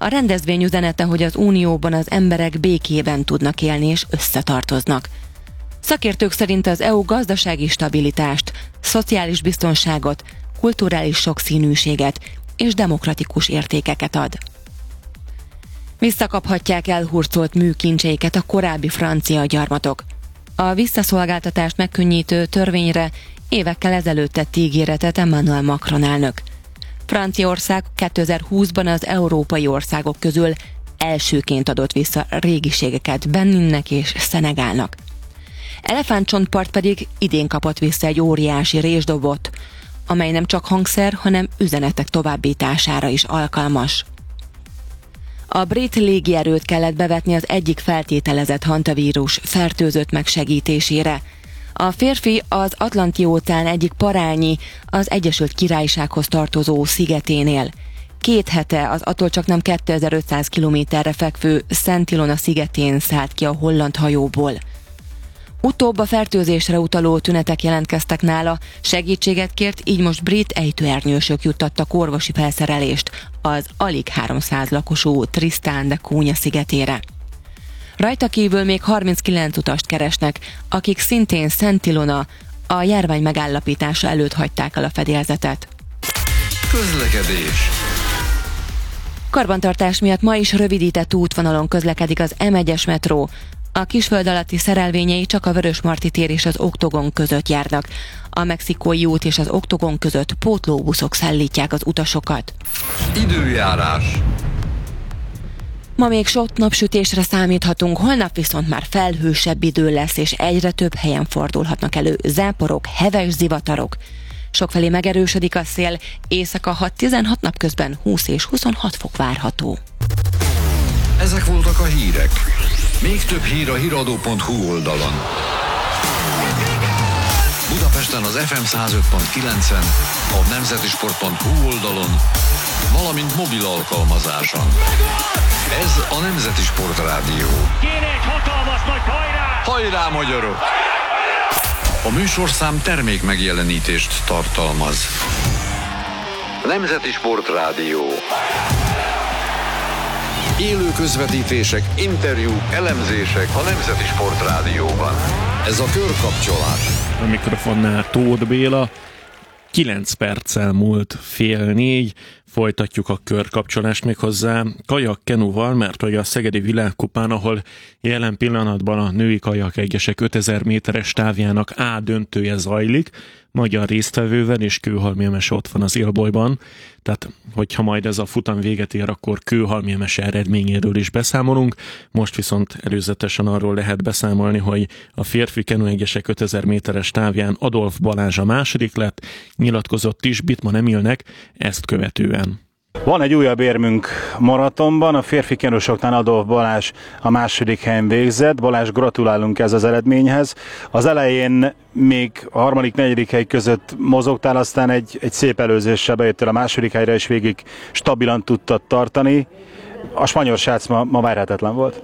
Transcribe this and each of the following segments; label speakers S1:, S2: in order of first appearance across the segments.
S1: A rendezvény üzenete, hogy az Unióban az emberek békében tudnak élni és összetartoznak. Szakértők szerint az EU gazdasági stabilitást, szociális biztonságot, kulturális sokszínűséget és demokratikus értékeket ad. Visszakaphatják elhurcolt műkincseiket a korábbi francia gyarmatok. A visszaszolgáltatást megkönnyítő törvényre évekkel ezelőtt tett ígéretet Emmanuel Macron elnök. Franciaország 2020-ban az európai országok közül elsőként adott vissza régiségeket Beninnek és Szenegálnak. Elefántcsontpart pedig idén kapott vissza egy óriási résdobot, amely nem csak hangszer, hanem üzenetek továbbítására is alkalmas. A brit légierőt kellett bevetni az egyik feltételezett hantavírus fertőzött megsegítésére. A férfi az Atlanti-óceán egyik parányi, az Egyesült Királysághoz tartozó szigeténél. 2 hete az attól csaknem 2500 kilométerre fekvő Szent Ilona szigetén szállt ki a holland hajóból. Utóbb a fertőzésre utaló tünetek jelentkeztek nála, segítséget kért, így most brit ejtőernyősök juttattak orvosi felszerelést az alig 300 lakosú Tristan de Cunha szigetére. Rajta kívül még 39 utast keresnek, akik szintén Szent Ilona a járvány megállapítása előtt hagyták el a fedélzetet.
S2: Közlekedés.
S1: Karbantartás miatt ma is rövidített útvonalon közlekedik az M1-es metró. A Kisföld alatti szerelvényei csak a Vörösmarty tér és az Oktogon között járnak. A Mexikói út és az Oktogon között pótlóbuszok szállítják az utasokat.
S2: Időjárás.
S1: Ma még sok napsütésre számíthatunk, holnap viszont már felhősebb idő lesz, és egyre több helyen fordulhatnak elő záporok, heves zivatarok. Sokfelé megerősödik a szél, éjszaka 6-16, napközben 20 és 26 fok várható.
S2: Ezek voltak a hírek. Még több hír a hiradó.hu oldalon. Budapesten az FM 105.9-en, a nemzetisport.hu oldalon, valamint mobil alkalmazáson. Ez a Nemzeti Sport Rádió.
S3: Kéne egy hatalmas nagy hajrá!
S2: Hajrá, magyarok! A műsorszám termék megjelenítést tartalmaz. Nemzeti Sport Rádió. Élő közvetítések, interjúk, elemzések a Nemzeti Sport Rádióban. Ez a körkapcsolás.
S4: A mikrofonnál Tóth Béla. 9 perccel múlt 3:30, folytatjuk a körkapcsolást méghozzá kajak-kenuval, mert hogy a Szegedi Világkupán, ahol jelen pillanatban a női kajak-egyesek 5000 méteres távjának A döntője zajlik, magyar résztvevővel, és Kőhalmi Emese ott van az élbolyban, tehát hogyha majd ez a futam véget ér, akkor Kőhalmi Emese eredményéről is beszámolunk. Most viszont előzetesen arról lehet beszámolni, hogy a férfi kenuegyesek 5000 méteres távján Adolf Balázs a második lett, nyilatkozott is Bittmann Emilnek ezt követően.
S5: Van egy újabb érmünk maratonban, a férfi kenusoknál Adolf Balázs a második helyen végzett. Balázs, gratulálunk ez az eredményhez. Az elején még a harmadik, negyedik hely között mozogtál, aztán egy szép előzéssel bejöttél a második helyre, és végig stabilan tudtad tartani. A spanyol srác ma várhatatlan volt?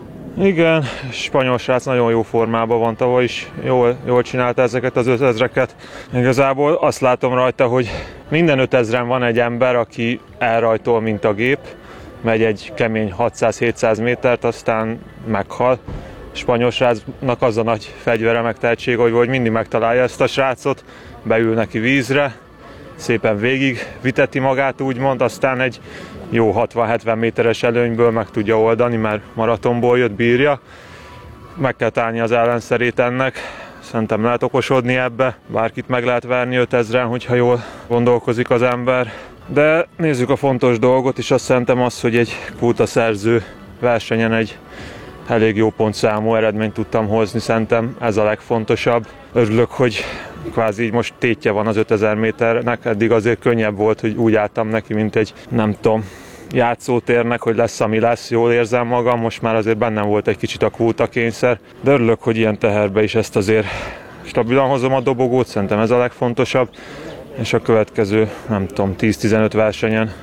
S6: Igen, spanyol srác nagyon jó formában van, tavaly is jól csinálta ezeket az 5000-eket. Igazából azt látom rajta, hogy minden 5000-en van egy ember, aki elrajtol, mint a gép, megy egy kemény 600-700 métert, aztán meghal. Spanyol srácnak az a nagy fegyvere, meg tehetsége, hogy mindig megtalálja ezt a srácot, beül neki vízre, szépen végig viteti magát, úgymond, aztán egy jó 60-70 méteres előnyből meg tudja oldani, mert maratonból jött, bírja. Meg kell találni az ellenszerét ennek. Szerintem lehet okosodni ebbe. Bárkit meg lehet verni 5000-en, hogyha jól gondolkozik az ember. De nézzük a fontos dolgot, és azt szerintem az, hogy egy kvótaszerző versenyen egy elég jó pontszámú eredményt tudtam hozni. Szerintem ez a legfontosabb. Örülök, hogy kvázi így most tétje van az 5000 méternek. Eddig azért könnyebb volt, hogy úgy álltam neki, mint egy, nem tudom, játszótérnek, hogy lesz, ami lesz, jól érzem magam, most már azért bennem volt egy kicsit a kvótakényszer, de örülök, hogy ilyen teherbe is ezt azért stabilan hozom a dobogót, szerintem ez a legfontosabb, és a következő, nem tudom, 10-15 versenyen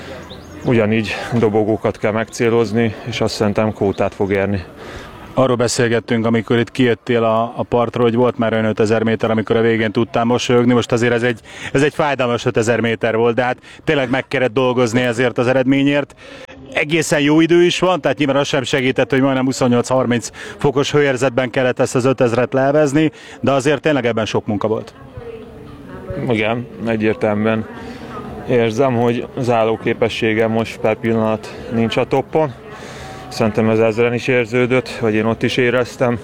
S6: ugyanígy dobogókat kell megcélozni, és azt szerintem kvótát fog érni.
S5: Arról beszélgettünk, amikor itt kijöttél a partról, hogy volt már olyan 5000 méter, amikor a végén tudtál mosolyogni, most azért ez egy fájdalmas 5000 méter volt, de hát tényleg meg kellett dolgozni ezért az eredményért. egészen jó idő is van, tehát nyilván az sem segített, hogy majdnem 28-30 fokos hőérzetben kellett ezt az 5000-et leelvezni, de azért tényleg ebben sok munka volt.
S6: Igen, egyértelműen érzem, hogy az állóképességem most per pillanat nincs a toppon. Szerintem ez ezren is érződött, vagy én ott is éreztem.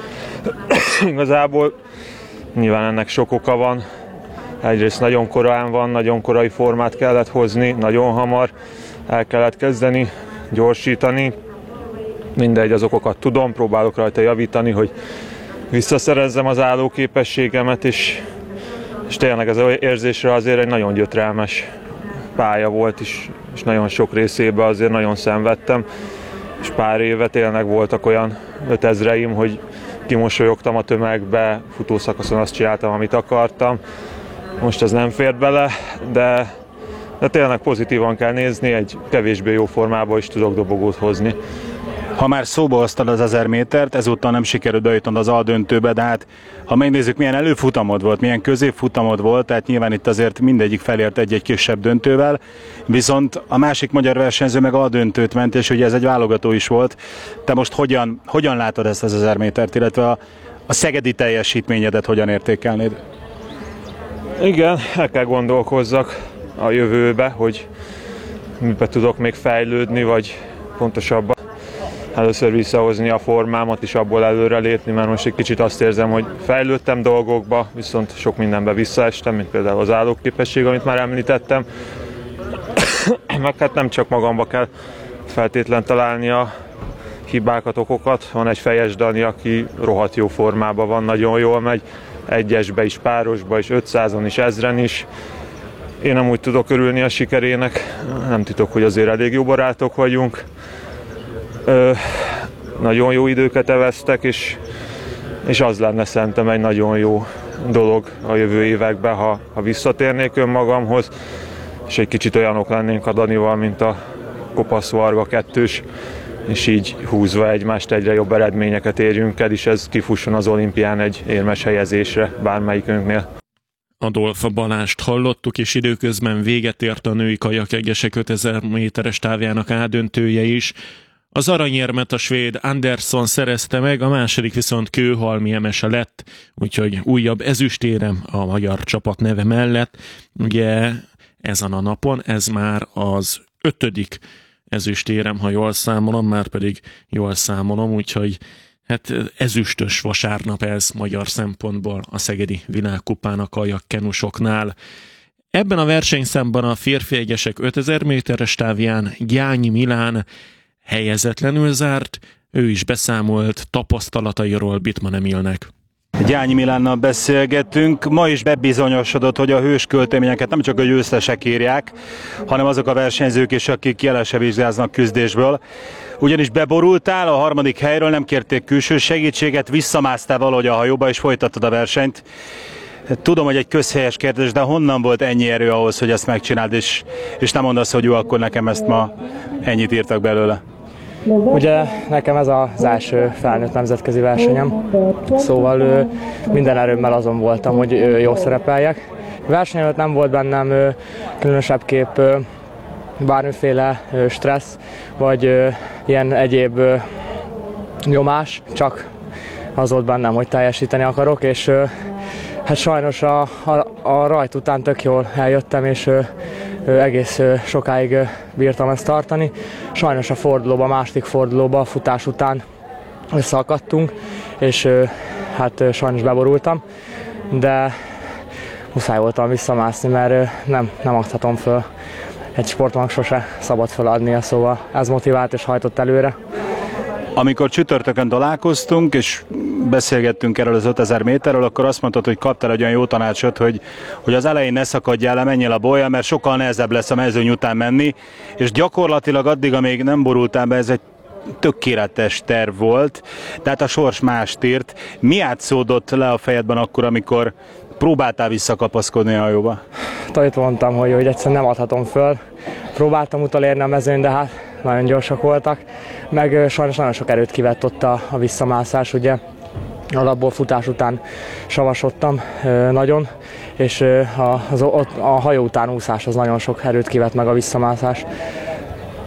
S6: Igazából nyilván ennek sok oka van. Egyrészt nagyon korán van, nagyon korai formát kellett hozni, nagyon hamar el kellett kezdeni, gyorsítani. Mindegy, az okokat tudom, próbálok rajta javítani, hogy visszaszerezzem az állóképességemet, és tényleg ez az érzésre azért egy nagyon gyötrelmes pálya volt, és nagyon sok részében azért nagyon szenvedtem. És pár éve tényleg voltak olyan 5000-eim, hogy kimosolyogtam a tömegbe, futószakaszon azt csináltam, amit akartam. Most ez nem fért bele, de tényleg pozitívan kell nézni, egy kevésbé jó formában is tudok dobogót hozni.
S5: Ha már szóba hoztad az 1000 métert, ezúttal nem sikerült bejutnod az A-döntőbe, de hát ha megnézzük, milyen előfutamod volt, milyen középfutamod volt, tehát nyilván itt azért mindegyik felért egy-egy kisebb döntővel, viszont a másik magyar versenyző meg A-döntőt ment, és ugye ez egy válogató is volt. Te most hogyan látod ezt az 1000 métert, illetve a szegedi teljesítményedet hogyan értékelnéd?
S6: Igen, el kell gondolkozzak a jövőbe, hogy mibe tudok még fejlődni, vagy pontosabban először visszahozni a formámat és abból előrelépni, mert most egy kicsit azt érzem, hogy fejlődtem dolgokba, viszont sok mindenbe visszaestem, mint például az állóképesség, amit már említettem. Meg hát nem csak magamba kell feltétlen találni a hibákat, okokat. Van egy Fejes Dani, aki rohadt jó formában van, nagyon jól megy, egyesbe is, párosba is, 500-on is, 1000-en is. Én nem úgy tudok örülni a sikerének, nem titok, hogy azért elég jó barátok vagyunk. Nagyon jó időket eveztek, és az lenne szerintem egy nagyon jó dolog a jövő években, ha visszatérnék önmagamhoz, és egy kicsit olyanok lennénk a Danival, mint a Kopasz Varga kettős, és így húzva egymást egyre jobb eredményeket érjünk el, és ez kifusson az olimpián egy érmes helyezésre bármelyikünknél.
S4: Adolf Balást hallottuk, és időközben véget ért a női kajakeggesek 5000 méteres távjának A-döntője is. Az aranyérmet a svéd Andersson szerezte meg, a második viszont Kőhalmi Emese lett, úgyhogy újabb ezüstérem a magyar csapat neve mellett. Ugye ezen a napon ez már az 5. ezüstérem, ha jól számolom, már pedig jól számolom, úgyhogy hát ezüstös vasárnap ez magyar szempontból a szegedi világkupán a kajakkenusoknál. Ebben a versenyszámban a férfi eggesek 5000 méteres távján Gyányi Milán helyezetlenül zárt, ő is beszámolt tapasztalatairól Bittmann Emilnek.
S5: Gyányi Milánnal beszélgettünk, ma is bebizonyosodott, hogy a hős költeményeket nem csak a győztesek írják, hanem azok a versenyzők is, akik jelen se vizsgáznak küzdésből. Ugyanis beborultál a 3. helyről, nem kérték külső segítséget, visszamásztál valahogy a hajóba és folytattad a versenyt. Tudom, hogy egy közhelyes kérdés, de honnan volt ennyi erő ahhoz, hogy ezt megcsináld, és nem mondasz, hogy jó, akkor nekem ezt ma ennyit írtak belőle?
S7: Ugye nekem ez az első felnőtt nemzetközi versenyem, szóval minden erőmmel azon voltam, hogy jól szerepeljek. Verseny előtt nem volt bennem különösebbképp bármiféle stressz, vagy ilyen egyéb nyomás, csak az volt bennem, hogy teljesíteni akarok, és hát sajnos a rajt után tök jól eljöttem, és egész sokáig bírtam ezt tartani. Sajnos a második fordulóba, a futás után összeakadtunk, és hát sajnos beborultam, de muszáj voltam visszamászni, mert nem adhatom föl. Egy sportolónak sose szabad feladnia, szóval ez motivált és hajtott előre.
S5: Amikor csütörtökön találkoztunk, és beszélgettünk erről az 5000 méterről, akkor azt mondtad, hogy kaptál egy olyan jó tanácsot, hogy az elején ne szakadjál le, menjél a bollyal, mert sokkal nehezebb lesz a mezőny után menni, és gyakorlatilag addig, amíg nem borultál be, ez egy tökéletes terv volt, tehát a sors mást írt. Mi játszódott le a fejedben akkor, amikor próbáltál visszakapaszkodni a hajóba? Itt
S7: mondtam, hogy egyszerűen nem adhatom föl. Próbáltam utolérni a mezőn, de hát nagyon gyorsak voltak, meg sajnos nagyon sok erőt kivett ott a visszamászás, ugye alapból futás után savasodtam nagyon, és a hajó után úszás az nagyon sok erőt kivett meg a visszamászás.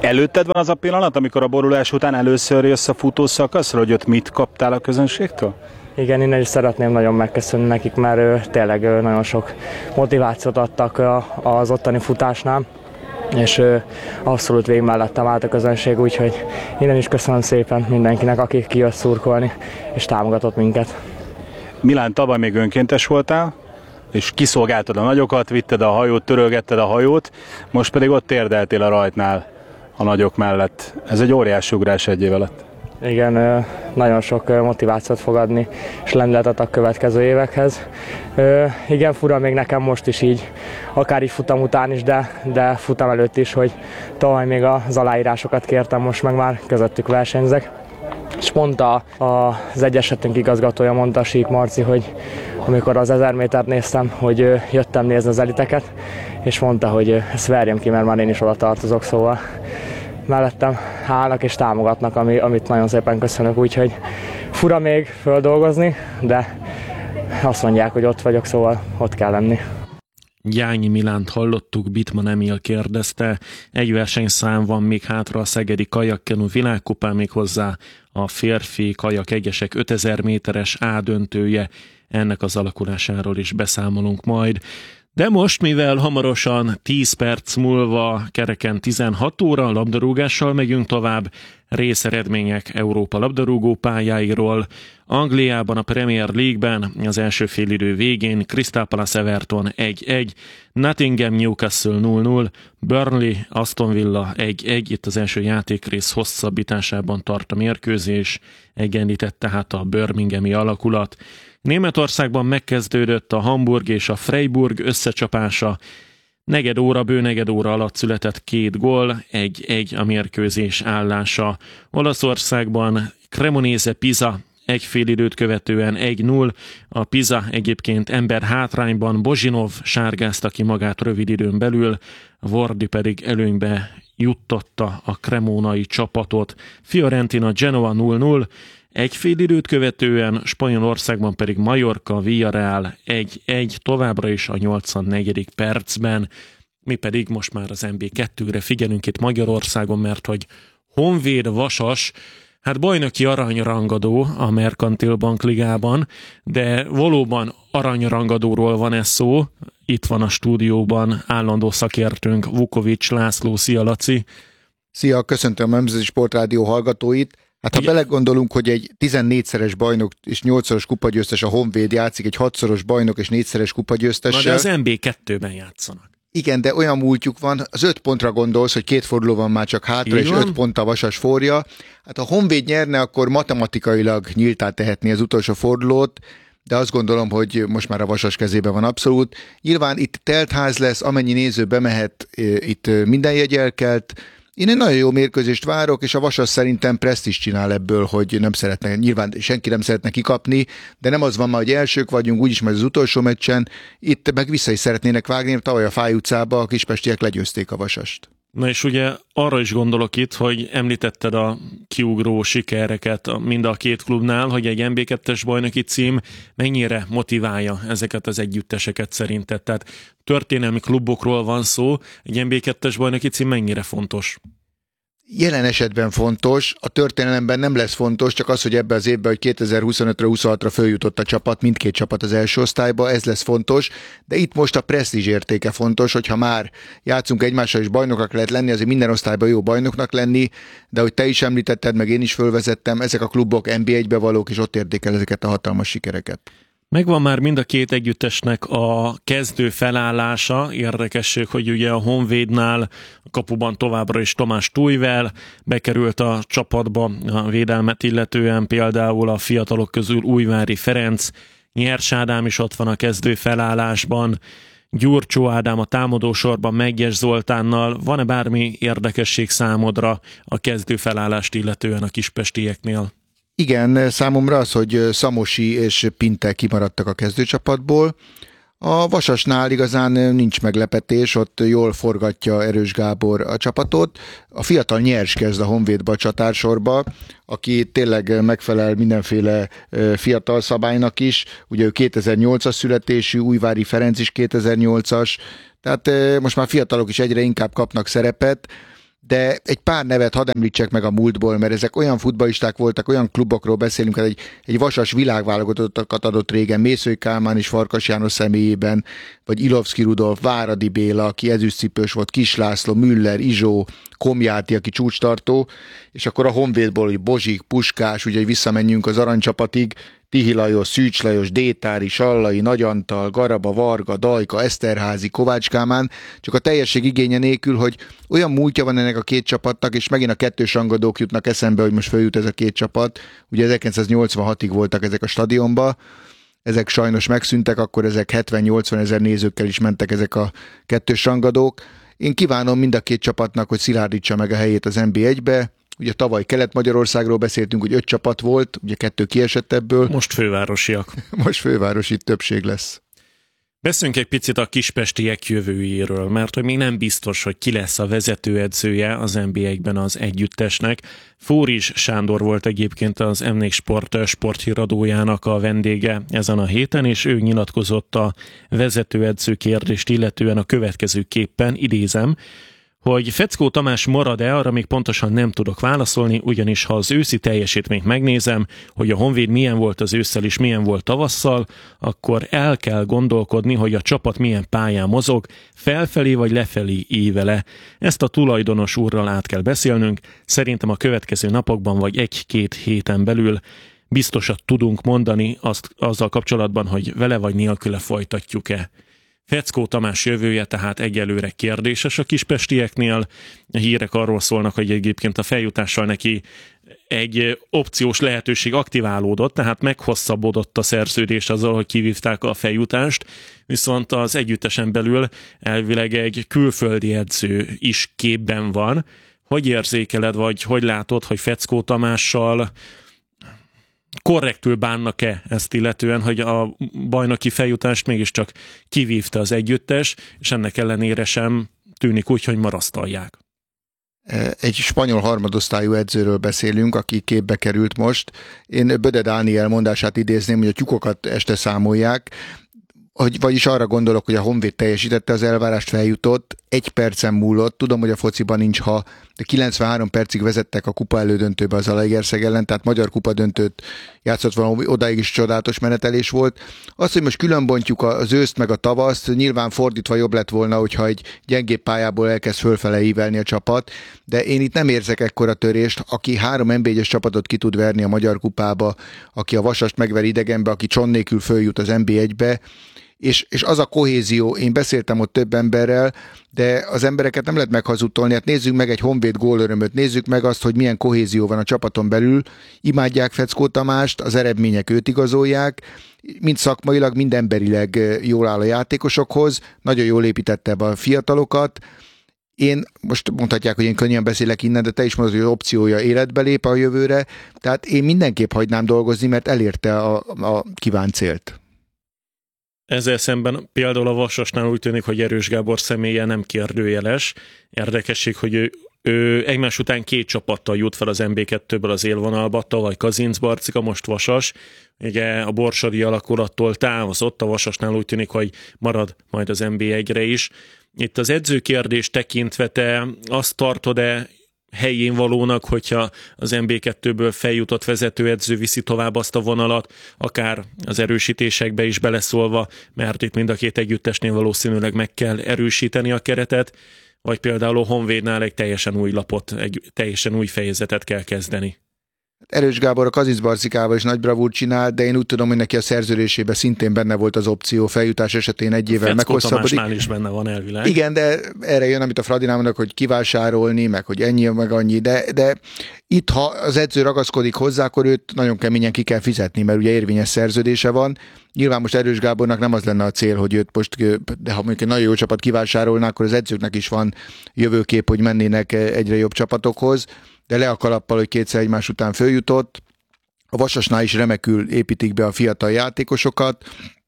S5: Előtted van az a pillanat, amikor a borulás után először jössz a futószakaszra, hogy ott mit kaptál a közönségtől?
S7: Igen, innen is szeretném nagyon megköszönni nekik, mert tényleg nagyon sok motivációt adtak az ottani futásnál, és abszolút végig mellettem állt a közönség, úgyhogy innen is köszönöm szépen mindenkinek, aki kijött szurkolni, és támogatott minket.
S5: Milán, tavaly még önkéntes voltál, és kiszolgáltad a nagyokat, vitted a hajót, törölgetted a hajót, most pedig ott térdeltél a rajtnál a nagyok mellett. Ez egy óriási ugrás egy év alatt.
S7: Igen, nagyon sok motivációt fog adni, és lendületet a következő évekhez. Igen, fura még nekem most is így, akár így futam után is, de futam előtt is, hogy tavaly még az aláírásokat kértem, most meg már közöttük versenyzek. És mondta az egyesetünk igazgatója, mondta Sík Marci, hogy amikor az 1000 métert néztem, hogy jöttem nézni az eliteket, és mondta, hogy ezt verjem ki, mert már én is oda tartozok, szóval mellettem állnak és támogatnak, amit nagyon szépen köszönök, úgyhogy fura még földolgozni, de azt mondják, hogy ott vagyok, szóval ott kell lenni.
S4: Jányi Milánt hallottuk, Bittman Emil kérdezte, egy versenyszám van még hátra a szegedi kajakkenu világkupán, még hozzá a férfi kajak egyesek 5000 méteres A döntője, ennek az alakulásáról is beszámolunk majd. De most, mivel hamarosan 10 perc múlva kereken 16 óra labdarúgással megyünk tovább, részeredmények Európa labdarúgó pályáiról. Angliában a Premier League-ben az első félidő végén Crystal Palace Everton 1-1, Nottingham Newcastle 0-0, Burnley Aston Villa 1-1, itt az első játékrész hosszabbításában tart a mérkőzés, egyenlített tehát a birminghami alakulat. Németországban megkezdődött a Hamburg és a Freiburg összecsapása. Bő negyed óra alatt született 2 gól, 1-1 a mérkőzés állása. Olaszországban Cremonese Pisa egy fél időt követően 1-0. A Pisa egyébként ember hátrányban, Bozsinov sárgázta ki magát rövid időn belül, Vardy pedig előnybe juttatta a cremonai csapatot. Fiorentina Genoa 0-0. Egy fél időt követően Spanyolországban pedig Mallorca Villarreal 1-1, továbbra is a 84. percben. Mi pedig most már az NB2-re figyelünk itt Magyarországon, mert hogy Honvéd Vasas, hát bajnoki aranyrangadó a Merkantil Bank Ligában, de valóban aranyrangadóról van ez szó. Itt van a stúdióban állandó szakértőnk Vukovics László. Szia, Laci!
S8: Szia, köszöntöm a Nemzeti Sportrádió hallgatóit. Hát ha belegondolunk, hogy egy 14-szeres bajnok és 8-szoros kupagyőztes a Honvéd játszik egy 6-szoros bajnok és 4-szeres kupagyőztessel.
S4: Na de az NB2-ben játszanak.
S8: Igen, de olyan múltjuk van, az 5 pontra gondolsz, hogy 2 forduló van már csak hátra, és 5 pont a Vasas forja. Hát ha Honvéd nyerne, akkor matematikailag nyíltá tehetné az utolsó fordulót, de azt gondolom, hogy most már a Vasas kezében van abszolút. Nyilván itt teltház lesz, amennyi néző bemehet, itt minden jegy elkelt. Én egy nagyon jó mérkőzést várok, és a Vasas szerintem presztízs csinál ebből, hogy nem szeretne, nyilván senki nem szeretne kikapni, de nem az van már, hogy elsők vagyunk, úgyis majd az utolsó meccsen, itt meg vissza is szeretnének vágni, tavaly a Fáj utcába a kispestiek legyőzték a Vasast.
S4: Na és ugye arra is gondolok itt, hogy említetted a kiugró sikereket mind a két klubnál, hogy egy NB2-es bajnoki cím mennyire motiválja ezeket az együtteseket szerinted. Tehát történelmi klubokról van szó, egy NB2-es bajnoki cím mennyire fontos?
S8: Jelen esetben fontos, a történelemben nem lesz fontos, csak az, hogy ebbe az évben, hogy 2025-re, 26-ra följutott a csapat, mindkét csapat az első osztályba, ez lesz fontos, de itt most a presztízs értéke fontos, hogyha már játszunk egymással és bajnoknak lehet lenni, azért minden osztályban jó bajnoknak lenni, de hogy te is említetted, meg én is fölvezettem, ezek a klubok NB1-be valók, és ott értékel ezeket a hatalmas sikereket.
S4: Megvan már mind a két együttesnek a kezdő felállása. Érdekesség, hogy ugye a Honvédnál a kapuban továbbra is Tomás Tujvel bekerült a csapatba a védelmet illetően, például a fiatalok közül Újvári Ferenc, Nyers Ádám is ott van a kezdő felállásban, Gyurcsó Ádám a támadósorban Meggyes Zoltánnal. Van-e bármi érdekesség számodra a kezdő felállást illetően a kispestieknél?
S8: Igen, számomra az, hogy Szamosi és Pinte kimaradtak a kezdőcsapatból. A Vasasnál igazán nincs meglepetés, ott jól forgatja Erős Gábor a csapatot. A fiatal Nyers kezd a Honvédba a csatársorba, aki tényleg megfelel mindenféle fiatal szabálynak is. Ugye ő 2008-as születésű, Újvári Ferenc is 2008-as, tehát most már fiatalok is egyre inkább kapnak szerepet, de egy pár nevet hadd említsek meg a múltból, mert ezek olyan futballisták voltak, olyan klubokról beszélünk, hogy egy Vasas világválogatottakat adott régen, Mészői Kálmán és Farkas János személyében, vagy Ilovszki Rudolf, Váradi Béla, aki ezüstcipős volt, Kis László, Müller, Izsó, Komjáti, aki csúcstartó, és akkor a Honvédból, hogy Bozsik, Puskás, ugye visszamenjünk az aranycsapatig, Tihi Lajos, Szűcs Lajos, Détári, Sallai, Nagy Antal, Garaba, Varga, Dajka, Eszterházi, Kovács Kálmán, csak a teljesség igénye nélkül, hogy olyan múltja van ennek a két csapatnak, és megint a kettős rangadók jutnak eszembe, hogy most följut ez a két csapat. Ugye 1986-ig voltak ezek a stadionba, ezek sajnos megszűntek, akkor ezek 70-80 ezer nézőkkel is mentek ezek a kettős rangadók. Én kívánom mind a két csapatnak, hogy szilárdítsa meg a helyét az NB1-be. Ugye tavaly Kelet-Magyarországról beszéltünk, hogy 5 csapat volt, ugye 2 kiesett ebből.
S4: Most fővárosiak.
S8: Most fővárosi többség lesz.
S4: Beszéljünk egy picit a kispestiek jövőjéről, mert hogy még nem biztos, hogy ki lesz a vezetőedzője az NB1-ben az együttesnek. Fóris Sándor volt egyébként az M4 Sport sporthíradójának a vendége ezen a héten, és ő nyilatkozott a vezetőedző kérdést illetően a következőképpen, idézem, hogy Feckó Tamás marad-e, arra még pontosan nem tudok válaszolni, ugyanis ha az őszi teljesítményt megnézem, hogy a Honvéd milyen volt az ősszel és milyen volt tavasszal, akkor el kell gondolkodni, hogy a csapat milyen pályán mozog, felfelé vagy lefelé ívele. Ezt a tulajdonos úrral át kell beszélnünk, szerintem a következő napokban vagy 1-2 héten belül biztosat tudunk mondani azzal kapcsolatban, hogy vele vagy nélküle folytatjuk-e. Feckó Tamás jövője tehát egyelőre kérdéses a kispestieknél. A hírek arról szólnak, hogy egyébként a feljutással neki egy opciós lehetőség aktiválódott, tehát meghosszabbodott a szerződés azzal, hogy kivívták a feljutást, viszont az együttesen belül elvileg egy külföldi edző is képben van. Hogy érzékeled, vagy hogy látod, hogy Feckó Tamással korrektül bánnak-e ezt illetően, hogy a bajnoki feljutást mégiscsak kivívta az együttes, és ennek ellenére sem tűnik úgy, hogy marasztalják.
S8: Egy spanyol harmadosztályú edzőről beszélünk, aki képbe került most. Én Böde Dániel mondását idézném, hogy a tyúkokat este számolják, vagyis arra gondolok, hogy a Honvéd teljesítette az elvárást, feljutott, 1 percen múlott, tudom, hogy a fociban nincs ha, de 93 percig vezettek a kupa elődöntőbe az Zalaegerszeg ellen, tehát magyar kupa döntőt játszott valami, odáig is csodálatos menetelés volt. Az, hogy most különbontjuk az őszt meg a tavaszt, nyilván fordítva jobb lett volna, hogyha egy gyengébb pályából elkezd fölfele ívelni a csapat, de én itt nem érzek ekkora törést, aki 3 NB1-es csapatot ki tud verni a magyar kupába, aki a Vasast megver idegenbe, aki Cson nélkül följut az NB1-be, és az a kohézió, én beszéltem ott több emberrel, de az embereket nem lehet meghazudtolni, hát nézzük meg egy Honvéd gólörömöt, nézzük meg azt, hogy milyen kohézió van a csapaton belül, imádják Feckó Tamást, az eredmények őt igazolják, mind szakmailag, mind emberileg jól áll a játékosokhoz, nagyon jól építette be a fiatalokat. Én most mondhatják, hogy én könnyen beszélek innen, de te is mondod, hogy az opciója életbe lép a jövőre, tehát én mindenképp hagynám dolgozni, mert elérte a kívánt célt.
S4: Ezzel szemben például a Vasasnál úgy tűnik, hogy Erős Gábor személye nem kérdőjeles. Érdekesség, hogy ő egymás után 2 csapattal jut fel az NB2-ből az élvonalba, tavaly Kazinc Barcika, most Vasas. Ugye a borsodi alakulattól távozott, a Vasasnál úgy tűnik, hogy marad majd az NB1-re is. Itt az edzőkérdés tekintve te azt tartod-e helyén valónak, hogyha az NB2-ből feljutott vezetőedző viszi tovább azt a vonalat, akár az erősítésekbe is beleszólva, mert itt mind a 2 együttesnél valószínűleg meg kell erősíteni a keretet, vagy például a Honvédnál egy teljesen új lapot, egy teljesen új fejezetet kell kezdeni.
S8: Erős Gábor a Kazinc Barcikával is nagy bravúrt csinált, de én úgy tudom, hogy neki a szerződésében szintén benne volt az opció, feljutás esetén 1 évvel meghosszabbodik.
S4: Feckó Tamásnál is benne van elvileg.
S8: Igen, de erre jön, amit a Fradinál mondok, hogy kivásárolni, meg hogy ennyi, meg annyi, de itt, ha az edző ragaszkodik hozzá, akkor őt nagyon keményen ki kell fizetni, mert ugye érvényes szerződése van. Nyilván most Erős Gábornak nem az lenne a cél, hogy őt most, de ha mondjuk egy nagyon jó csapat kivásárolná, akkor az edzőknek is van jövőkép, hogy mennének egyre jobb csapatokhoz, de le a kalappal, hogy 2-szer egymás után följutott. A Vasasnál is remekül építik be a fiatal játékosokat,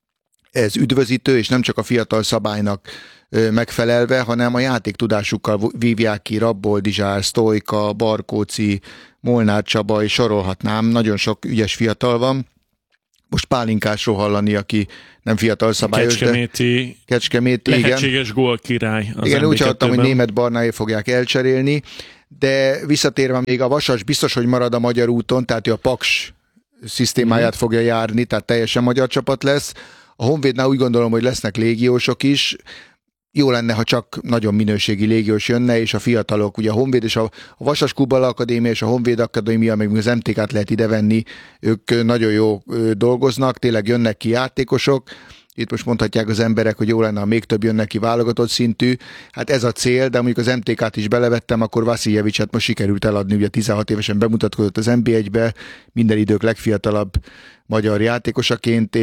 S8: ez üdvözítő, és nem csak a fiatal szabálynak megfelelve, hanem a játéktudásukkal vívják ki Rabboldizsár, Sztojka, Barkóci, Molnár Csaba, és sorolhatnám, nagyon sok ügyes fiatal van. most Pálinkásról hallani, aki nem fiatal szabályos,
S4: Kecskeméti lehetséges gólkirály.
S8: Igen, úgy hallottam, hogy Németh Barnáé fogják elcserélni, de visszatérve még a Vasas biztos, hogy marad a magyar úton, tehát ő a Paks szisztémáját fogja járni, tehát teljesen magyar csapat lesz. A Honvédnál úgy gondolom, hogy lesznek légiósok is. Jó lenne, ha csak nagyon minőségi légiós jönne, és a fiatalok, ugye a Honvéd és a Vasas Kubala Akadémia és a Honvéd Akadémia, meg az MTK-t lehet idevenni, ők nagyon jó dolgoznak, tényleg jönnek ki játékosok. Itt most mondhatják az emberek, hogy jó lenne, ha még több jönnek ki válogatott szintű. Hát ez a cél, de mondjuk az MTK-t is belevettem, akkor Vasziljevicsot most sikerült eladni, ugye 16 évesen bemutatkozott az NB1-be, minden idők legfiatalabb magyar játékosaként,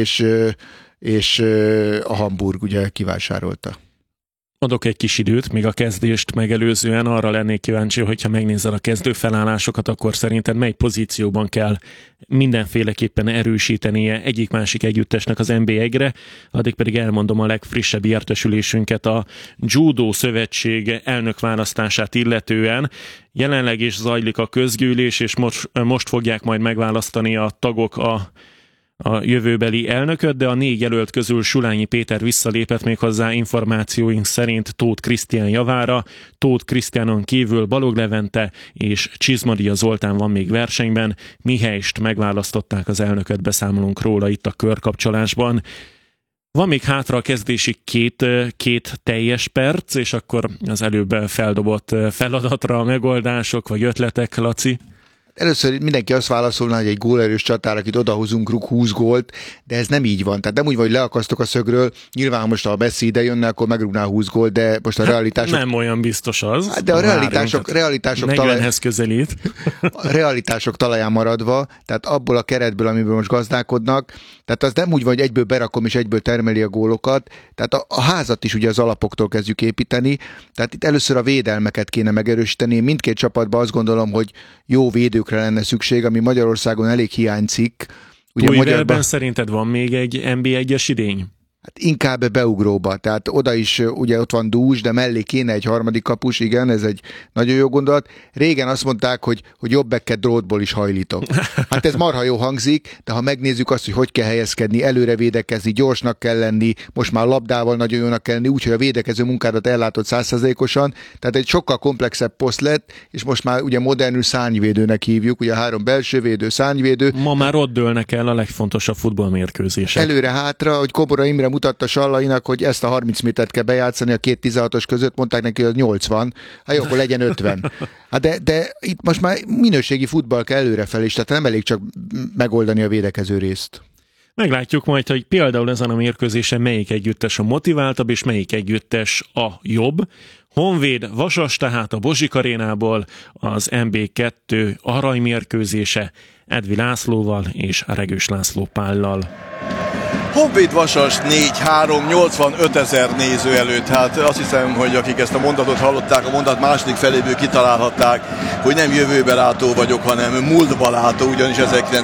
S8: és a Hamburg ugye kivásárolta.
S4: Adok egy kis időt, még a kezdést megelőzően arra lennék kíváncsi, hogyha megnézel a kezdő felállásokat, akkor szerinted mely pozícióban kell mindenféleképpen erősítenie egyik-másik együttesnek az NB1-re, addig pedig elmondom a legfrissebb értesülésünket a Judo Szövetség elnökválasztását illetően. Jelenleg is zajlik a közgyűlés, és most fogják majd megválasztani a tagok a jövőbeli elnököt, de a 4 jelölt közül Sulányi Péter visszalépett, méghozzá információink szerint Tóth Krisztián javára. Tóth Krisztiánon kívül Balog Levente és Csizmadia Zoltán van még versenyben. Mihályst megválasztották az elnököt, beszámolunk róla itt a körkapcsolásban. Van még hátra a kezdési két teljes perc, és akkor az előbb feldobott feladatra a megoldások vagy ötletek, Laci?
S8: Először mindenki azt válaszolna, hogy egy gólerős csatár, akit odahozunk, rúg 20 gólt, de ez nem így van. Tehát nem úgy van, hogy leakasztok a szögről, nyilván most ha a Messi ide jönne, akkor megrúgnál 20 gólt, de most a realitások...
S4: Nem olyan biztos az.
S8: De a realitások
S4: 40-hez közelít.
S8: A realitások talaján maradva, tehát abból a keretből, amiből most gazdálkodnak, tehát az nem úgy van, hogy egyből berakom és egyből termeli a gólokat, tehát a házat is ugye az alapoktól kezdjük építeni, tehát itt először a védelmeket kéne megerősíteni. Mindkét csapatban azt gondolom, hogy jó védőkre lenne szükség, ami Magyarországon elég hiányzik.
S4: Újrában szerinted van még egy NB1-es idény?
S8: Hát inkább beugróba, tehát oda is, ugye ott van Dús, de mellé kéne egy harmadik kapus, igen, ez egy nagyon jó gondolat. Régen azt mondták, hogy jobbekket drótból is hajlítok. Hát ez marha jó hangzik, de ha megnézzük azt, hogy kell helyezkedni, előre védekezni, gyorsnak kell lenni, most már labdával nagyon jónak kell lenni, úgyhogy a védekező munkádat ellátott 100%-osan, tehát egy sokkal komplexebb poszt lett, és most már ugye modernül szárnyvédőnek hívjuk, ugye 3 belsővédő, szárnyvédő.
S4: Ma már ott dőlnek el a legfontosabb futballmérkőzések.
S8: Előre-hátra, hogy Kobora Imre mutatta Sallainak, hogy ezt a 30 métert kell bejátszani a 2 16-os között, mondták neki, hogy 80, hát jó, akkor legyen 50. Hát de itt most már minőségi futball kell előrefelé is, tehát nem elég csak megoldani a védekező részt.
S4: Meglátjuk majd, hogy például ezen a mérkőzésen melyik együttes a motiváltabb, és melyik együttes a jobb. Honvéd Vasas tehát a Bozsik arénából, az MB2 aranymérkőzése Edvi Lászlóval és Regős László Pállal.
S9: Honvéd Vasas 4-3, 85 000 néző előtt. Hát azt hiszem, hogy akik ezt a mondatot hallották, a mondat második feléből kitalálhatták, hogy nem jövőbe látó vagyok, hanem múltba látó, ugyanis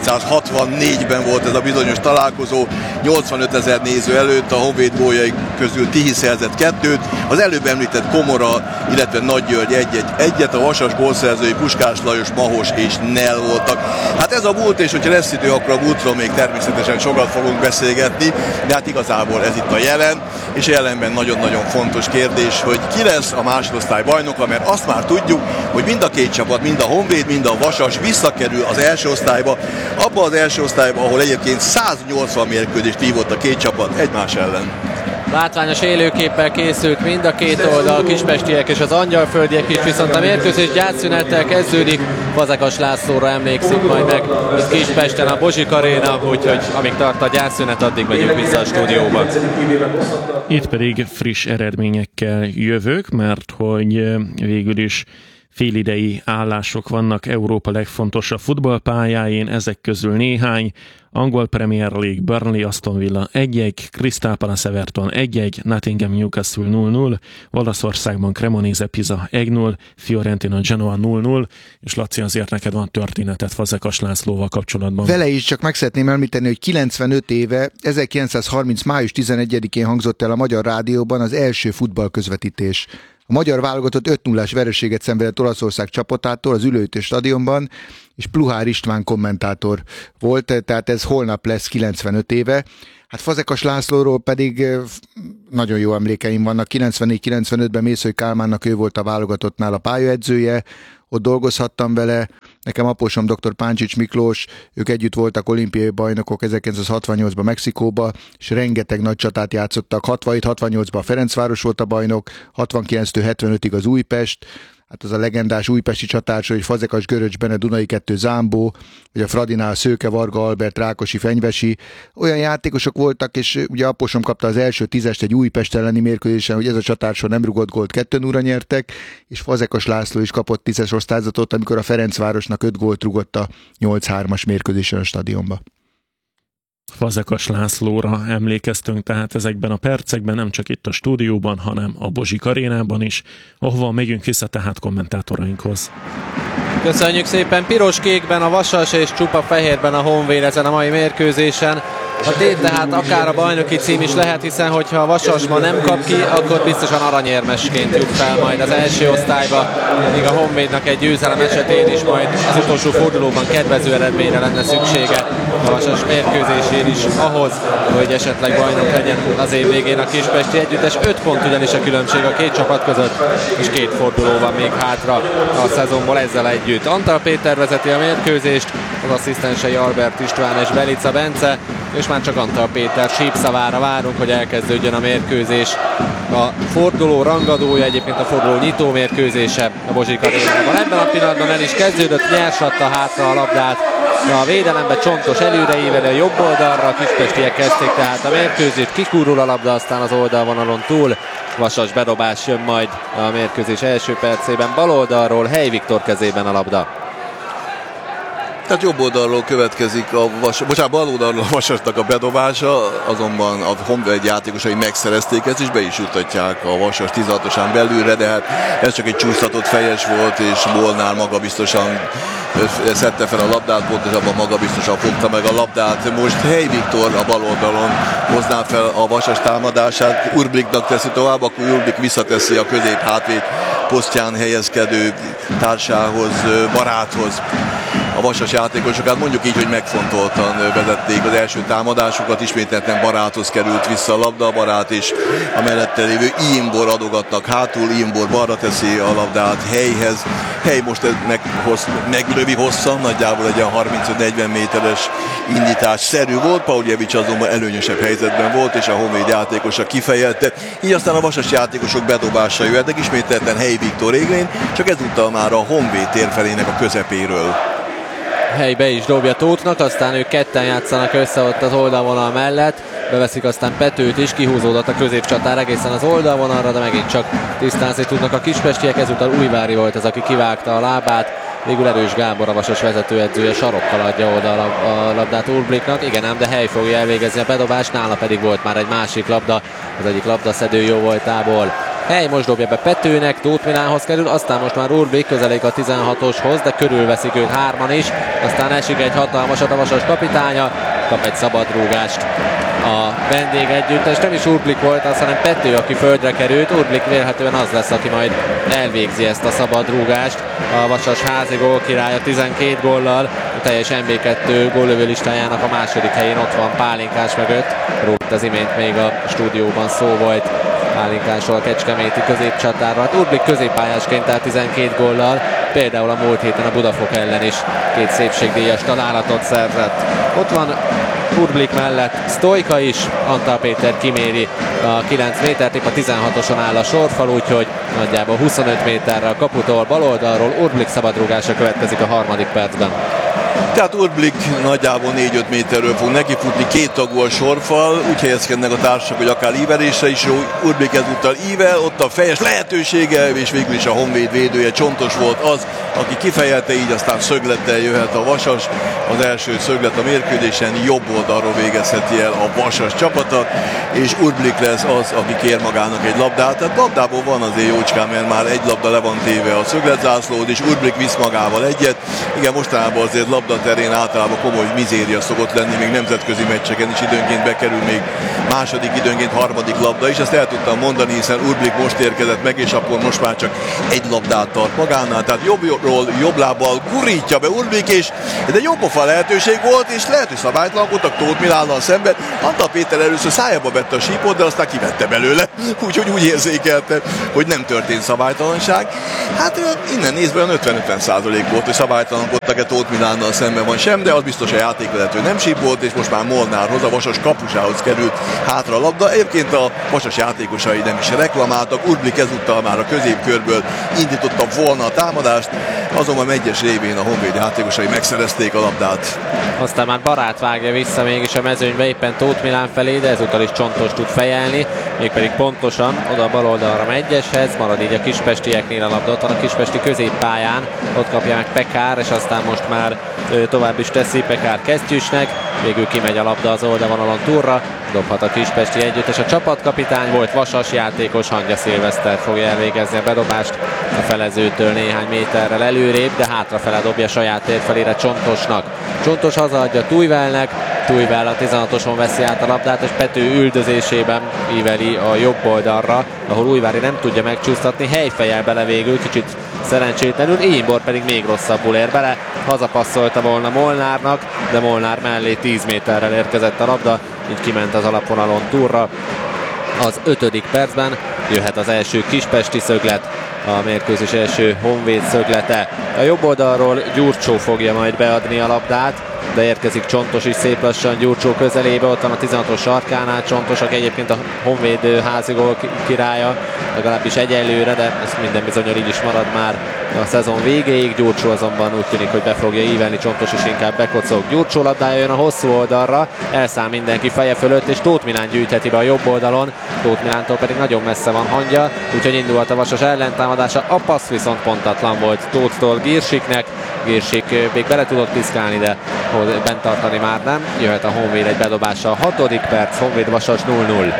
S9: 1964-ben volt ez a bizonyos találkozó, 85 000 néző előtt, a Honvéd góljai közül Tihi szerzett 2-t, az előbb említett Komora, illetve Nagy György egyet, a Vasas gólszerzői Puskás Lajos, Mahos és Nel voltak. Hát ez a múlt, és hogyha lesz idő, akkor a múltról még természetesen sokat fogunk beszélgetni, de hát igazából ez itt a jelen, és a jelenben nagyon-nagyon fontos kérdés, hogy ki lesz a másodosztály bajnoka, mert azt már tudjuk, hogy mind a két csapat, mind a Honvéd, mind a Vasas visszakerül az első osztályba, abba az első osztályba, ahol egyébként 180 mérkőzést vívott a két csapat egymás ellen.
S10: Látványos élőképpel készült mind a két oldal, kispestiek és az angyalföldiek is, viszont a mérkőzés gyászszünettel kezdődik. Fazekas Lászlóra emlékszik majd meg itt Kispesten a Bozsik aréna, úgyhogy amíg tart a gyászszünet, addig megyünk vissza a stúdióba.
S4: Itt pedig friss eredményekkel jövök, mert hogy végül is félidei állások vannak Európa legfontosabb futballpályáin, ezek közül néhány. Angol Premier League, Burnley, Aston Villa 1-1, Crystal Palace Everton 1-1, Nottingham Newcastle 0-0, Olaszországban Cremonese Pisa 1-0, Fiorentina Genoa 0-0, és Laci, azért neked van történetet Fazekas Lászlóval kapcsolatban.
S8: Vele is csak meg szeretném említeni, hogy 95 éve, 1930. május 11-én hangzott el a Magyar Rádióban az első futballközvetítés. A magyar válogatott 5-0-ás vereséget szenvedett Olaszország csapatától az Ülőütés stadionban, és Pluhár István kommentátor volt, tehát ez holnap lesz 95 éve. Hát Fazekas Lászlóról pedig nagyon jó emlékeim vannak. 94-95-ben Mészöly Kálmánnak ő volt a válogatottnál a pályaedzője, ott dolgozhattam vele, nekem apósom dr. Páncsics Miklós, ők együtt voltak olimpiai bajnokok 1968-ban Mexikóba, és rengeteg nagy csatát játszottak. 67-68-ban a Ferencváros volt a bajnok, 69-75-ig az Újpest, hát az a legendás újpesti csatársa, hogy Fazekas, Göröcs, Bene, Dunai 2, Zámbó, vagy a Fradinál Szőke, Varga, Albert, Rákosi, Fenyvesi. Olyan játékosok voltak, és ugye apósom kapta az első 10-est egy Újpest elleni mérkőzésen, hogy ez a csatársa nem rugott gólt, 2-0-ra nyertek, és Fazekas László is kapott 10-es osztályzatot, amikor a Ferencvárosnak 5 gólt rugott a 8-3-as mérkőzésen a stadionba.
S4: Fazekas Lászlóra emlékeztünk tehát ezekben a percekben, nem csak itt a stúdióban, hanem a Bozsik arénában is, ahova megyünk vissza tehát kommentátorainkhoz.
S10: Köszönjük szépen! Piros-kékben a Vasas és csupa fehérben a Honvéd ezen a mai mérkőzésen. A tét tehát akár a bajnoki cím is lehet, hiszen hogyha a Vasas ma nem kap ki, akkor biztosan aranyérmesként jut fel majd az első osztályba, míg a Honvédnak egy győzelem esetén is majd az utolsó fordulóban kedvező eredményre lenne szüksége a Vasas mérkőzésén is ahhoz, hogy esetleg bajnok legyen az év végén a kispesti együttes. 5 pont ugyanis a különbség a két csapat között, és 2 forduló van még hátra a szezonból ezzel együtt. Antal Péter vezeti a mérkőzést, az asszisztensei Albert István és Belica Bence, és már csak Antal Péter sípszavára várunk, hogy elkezdődjön a mérkőzés. A forduló rangadója, egyébként a forduló nyitó mérkőzése a Bozsik arénában. Ebben a pillanatban el is kezdődött, nyers adta hátra a labdát. A védelembe Csontos előreíveli a jobb oldalra, a kispestiek kezdték tehát a mérkőzést, kikúrul a labda, aztán az oldalvonalon túl. Vasas bedobás jön majd a mérkőzés első percében, bal oldalról Hely Viktor kezében a labda.
S9: Tehát jobb oldalról következik bal oldalról a Vasasnak a bedobása, azonban a Honvéd játékosai megszerezték ezt, és be is jutatják a Vasas 16-osán belülre, de hát ez csak egy csúsztatott fejes volt, és Molnár magabiztosan szedte fel a labdát, pontosabban magabiztosan fogta meg a labdát. Most Hely Viktor a bal oldalon hozná fel a Vasas támadását, Urbliknak teszi tovább, akkor Urblik visszateszi a közép-hátvéd posztján helyezkedő társához, Baráthoz a Vasas játékosokat, mondjuk így, hogy megfontoltan vezették az első támadásokat, ismételten Baráthoz került vissza a labda, Barát és a mellette lévő Imbor adogatnak hátul, Imbor balra teszi a labdát Helyhez. Hely most meglövi hosszan, nagyjából egy 35-40 méteres indítás szerű volt, Pauljevics azonban előnyösebb helyzetben volt, és a Honvéd játékosa kifejelte, így aztán a Vasas játékosok bedobásra jöhetnek, ismételten Hely Viktor églén, csak ezúttal már a Honvéd térfelének a közepéről.
S10: Hely be is dobja Tóthnak, aztán ők ketten játszanak össze ott az oldalvonal mellett, beveszik aztán Petőt is, kihúzódott a középcsatár egészen az oldalvonalra, de megint csak tisztázni tudnak a kispestiek, ezúttal Újvári volt az, aki kivágta a lábát, végül Erős Gábor, a Vasas vezetőedzője sarokkal adja oda a labdát Urbliknak, igen ám, de Hely fogja elvégezni a bedobást, nála pedig volt már egy másik labda, az egyik labdaszedő jó voltából. Hely most dobja be Petőnek, Tóth Milánhoz kerül, aztán most már Urblik közelik a 16-oshoz, de körülveszik őt hárman is, aztán esik egy hatalmasat a Vasas kapitánya, kap egy szabadrúgást a vendég együttes, nem is Urblik volt az, hanem Pető, aki földre került. Urblik vélhetően az lesz, aki majd elvégzi ezt a szabadrúgást. A Vasas házi gólkirálya 12 góllal, a teljes MB2 góllövő listájának a második helyén ott van Pálinkás mögött. Róla az imént még a stúdióban szó volt Pálinkásról, a kecskeméti középcsatárról. Hát Urblik középpályásként, tehát 12 góllal, például a múlt héten a Budafok ellen is 2 szépségdíjas találatot szerzett. Ott van Urblik mellett Sztojka is, Antal Péter kiméri a 9 métert, épp a 16-oson áll a sorfal, úgyhogy nagyjából 25 méterre a kaputól, bal oldalról Urblik szabadrúgása következik a harmadik percben.
S9: Tehát Urblik nagyjából 4-5 méterről fog nekifutni, 2 tagú a sorfal, úgy helyezkednek a társak, hogy akár ívelésre is jó. Urblik ezúttal ível, ott a fejes lehetősége, és végül is a Honvéd védője Csontos volt az, aki kifejelte, így aztán szöglettel jöhet a Vasas. Az első szöglet a mérkőzésen jobb oldalról végezheti el a Vasas csapata, és Urblik lesz az, aki kér magának egy labdát. Tehát labdából van azért jócskán, mert már egy labda le van téve a szögletzászlód, és Urblik visz magával egyet. Igen, mostanában azért labda terén általában komoly mizéria szokott lenni, még nemzetközi meccseken is időnként bekerül még második, időnként harmadik labda is. Ezt el tudtam mondani, hiszen Urblik most érkezett meg, és akkor most már csak egy labdát tart magánál. Tehát jobbról, jobb lábbal gurítja be Urblik, és ez egy jópofa lehetőség volt, és lehet, hogy szabálytlankodtak Tóth Milánnal szemben. Antal Péter először szájába vette a sípot, de aztán kivette belőle. Úgyhogy úgy érzékelte, hogy nem történt szabálytalanság. Hát innen nézve olyan 50-50% volt, hogy szabálytalankodtak-e Tóth Milánnal szemben van sem, de az biztos a játékvezető nem sípolt, és most már Molnárhoz, a Vasas kapusához került hátra a labda. Egyébként a Vasas játékosai nem is reklamáltak, Urblik ezúttal már a középkörből indította volna a támadást, azonban Megyes révén a Honvéd játékosai megszerezték a labdát.
S10: Aztán már Barát vágja vissza mégis a mezőnybe éppen Tóth Milán felé, de ezúttal is Csontos tud fejelni, mégpedig pontosan oda a bal oldalra Megyeshez, marad így a kispestieknél a labda, ott van a kispesti középpályán, ott kapja meg Pekár, és aztán most már tovább is teszi Pekár Kesztyűsnek, végül kimegy a labda az oldalvonalon túlra, dobhat a kispesti együttes. A csapatkapitány volt Vasas játékos, Hangya Szilveszter fogja elvégezni a bedobást a felezőtől néhány méterrel előrébb, de hátrafele dobja saját tér felére Csontosnak. Csontos hazaadja Tujvelnek, Tujvel a 16-oson veszi át a labdát, és Pető üldözésében íveli a jobb oldalra, ahol Újvári nem tudja megcsúsztatni, helyfejjel bele végül, kicsit szerencsétlenül, Imbor pedig még rosszabbul ér bele, hazapasszolta volna Molnárnak, de Molnár mellé 10 méterrel érkezett a labda, így kiment az alapvonalon túlra. Az 5. percben jöhet az első kispesti szöglet, a mérkőzés első Honvéd szöglete. A jobb oldalról Gyurcsó fogja majd beadni a labdát, de érkezik Csontos is szép lassan Gyurcsó közelébe, ott van a 16-os sarkánál Csontos, aki egyébként a Honvéd házigól királya, legalábbis egyelőre, de ez minden bizonnyal így is marad már a szezon végéig. Gyurcsó azonban úgy tűnik, hogy be fogja ívelni, Csontos is inkább bekocog. Gyurcsó labdája jön a hosszú oldalra, elszáll mindenki feje fölött, és Tóth Milán gyűjtheti be a jobb oldalon, Tóth Milántól pedig nagyon messze van Hangya, úgyhogy indulhat a Vasas ellentámadása. A passz viszont pontatlan volt Tóthtól Girsiknek, Girsik még bele tudott piszkálni, de bent tartani már nem. Jöhet a Honvéd egy bedobása, a 6. perc, Honvéd Vasas 0-0.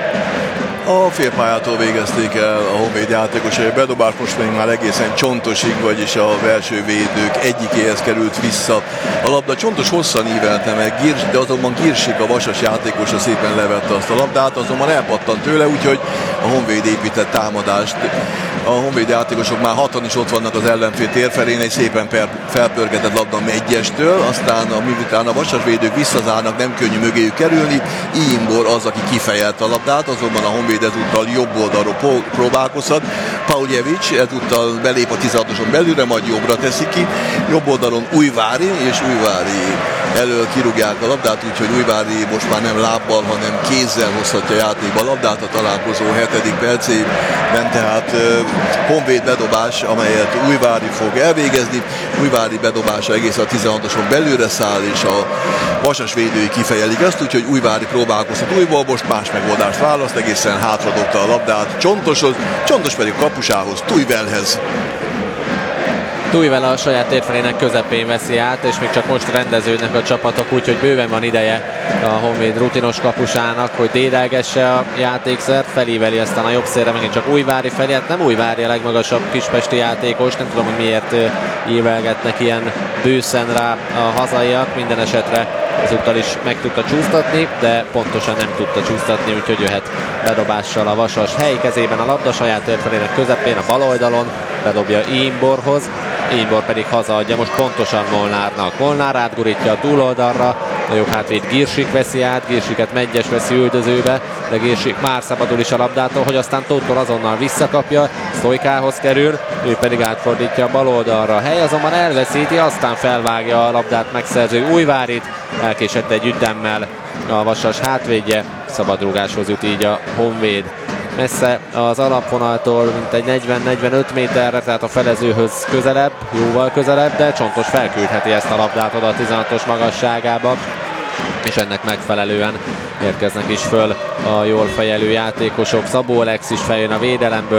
S9: A félpályától végezték el a Honvéd játékosai a bedobást, most még már egészen Csontosig, vagyis a belső védők egyikéhez került vissza a labda. Csontos hosszan ívelte meg, de azonban Girsik, a Vasas játékosa szépen levette azt a labdát, azonban elpattant tőle, úgyhogy a Honvéd épített támadást. A Honvéd játékosok már 6-an is ott vannak az ellenfél térfelén, egy szépen felpörgetett labda Megyestől, aztán miután a Vasas védők visszazárnak, nem könnyű mögéjük kerülni. Imbor az, aki kifejelt a labdát, azonban a Honvéd ezúttal jobb oldalról próbálkozhat. Pauljevic ezúttal belép a 16-oson belülre, majd jobbra teszi ki. Jobb oldalon Újvári, és Újvári elől kirúgják a labdát, úgyhogy Újvári most már nem lábbal, hanem kézzel hozhatja játékba a labdát a találkozó 7. percében, tehát Honvéd bedobás, amelyet Újvári fog elvégezni. Újvári bedobása egész a 16-oson belülre száll, és a Vasas védői kifejelik ezt, úgyhogy Újvári próbálkozhat újból, most más megoldást választ, egészen hátradobta a labdát Csontoshoz, Csontos pedig kapusához, Tujvelhez.
S10: Tujvel a saját térfelének közepén veszi át, és még csak most rendeződnek a csapatok, úgyhogy bőven van ideje a Honvéd rutinos kapusának, hogy dédelgesse a játékszert, felíveli aztán a jobb szélre megint csak Újvári felé, hát nem Újvári a legmagasabb kispesti játékos, nem tudom, hogy miért ívelgetnek ilyen bőszen rá a hazaiak, minden esetre ezúttal is meg tudta csúsztatni, de pontosan nem tudta csúsztatni, úgyhogy jöhet bedobással a Vasas. Helyi kezében a labda, saját térfelének közepén, a bal oldalon, bedobja Imborhoz, Imbor pedig hazaadja most pontosan Molnárnak. Molnár átgurítja a túloldalra, a jobb hátvéd Girsik veszi át, Girsiket Megyes veszi üldözőbe, de Girsik már szabadul is a labdától, hogy aztán Tóthtól azonnal visszakapja, Sztojkához kerül, ő pedig átfordítja a bal oldalra. A hely azonban elveszíti, aztán felvágja a labdát megszerző Újvárit, elkésett egy üddemmel a Vasas hátvédje, szabadrúgáshoz jut így a Honvéd. Messze az alapvonaltól mintegy 40-45 méterre, tehát a felezőhöz közelebb, jóval közelebb, de Csontos felküldheti ezt a labdát oda a 16-os magasságába, és ennek megfelelően érkeznek is föl a jól fejelő játékosok. Szabó Alex is feljön a védelemből, és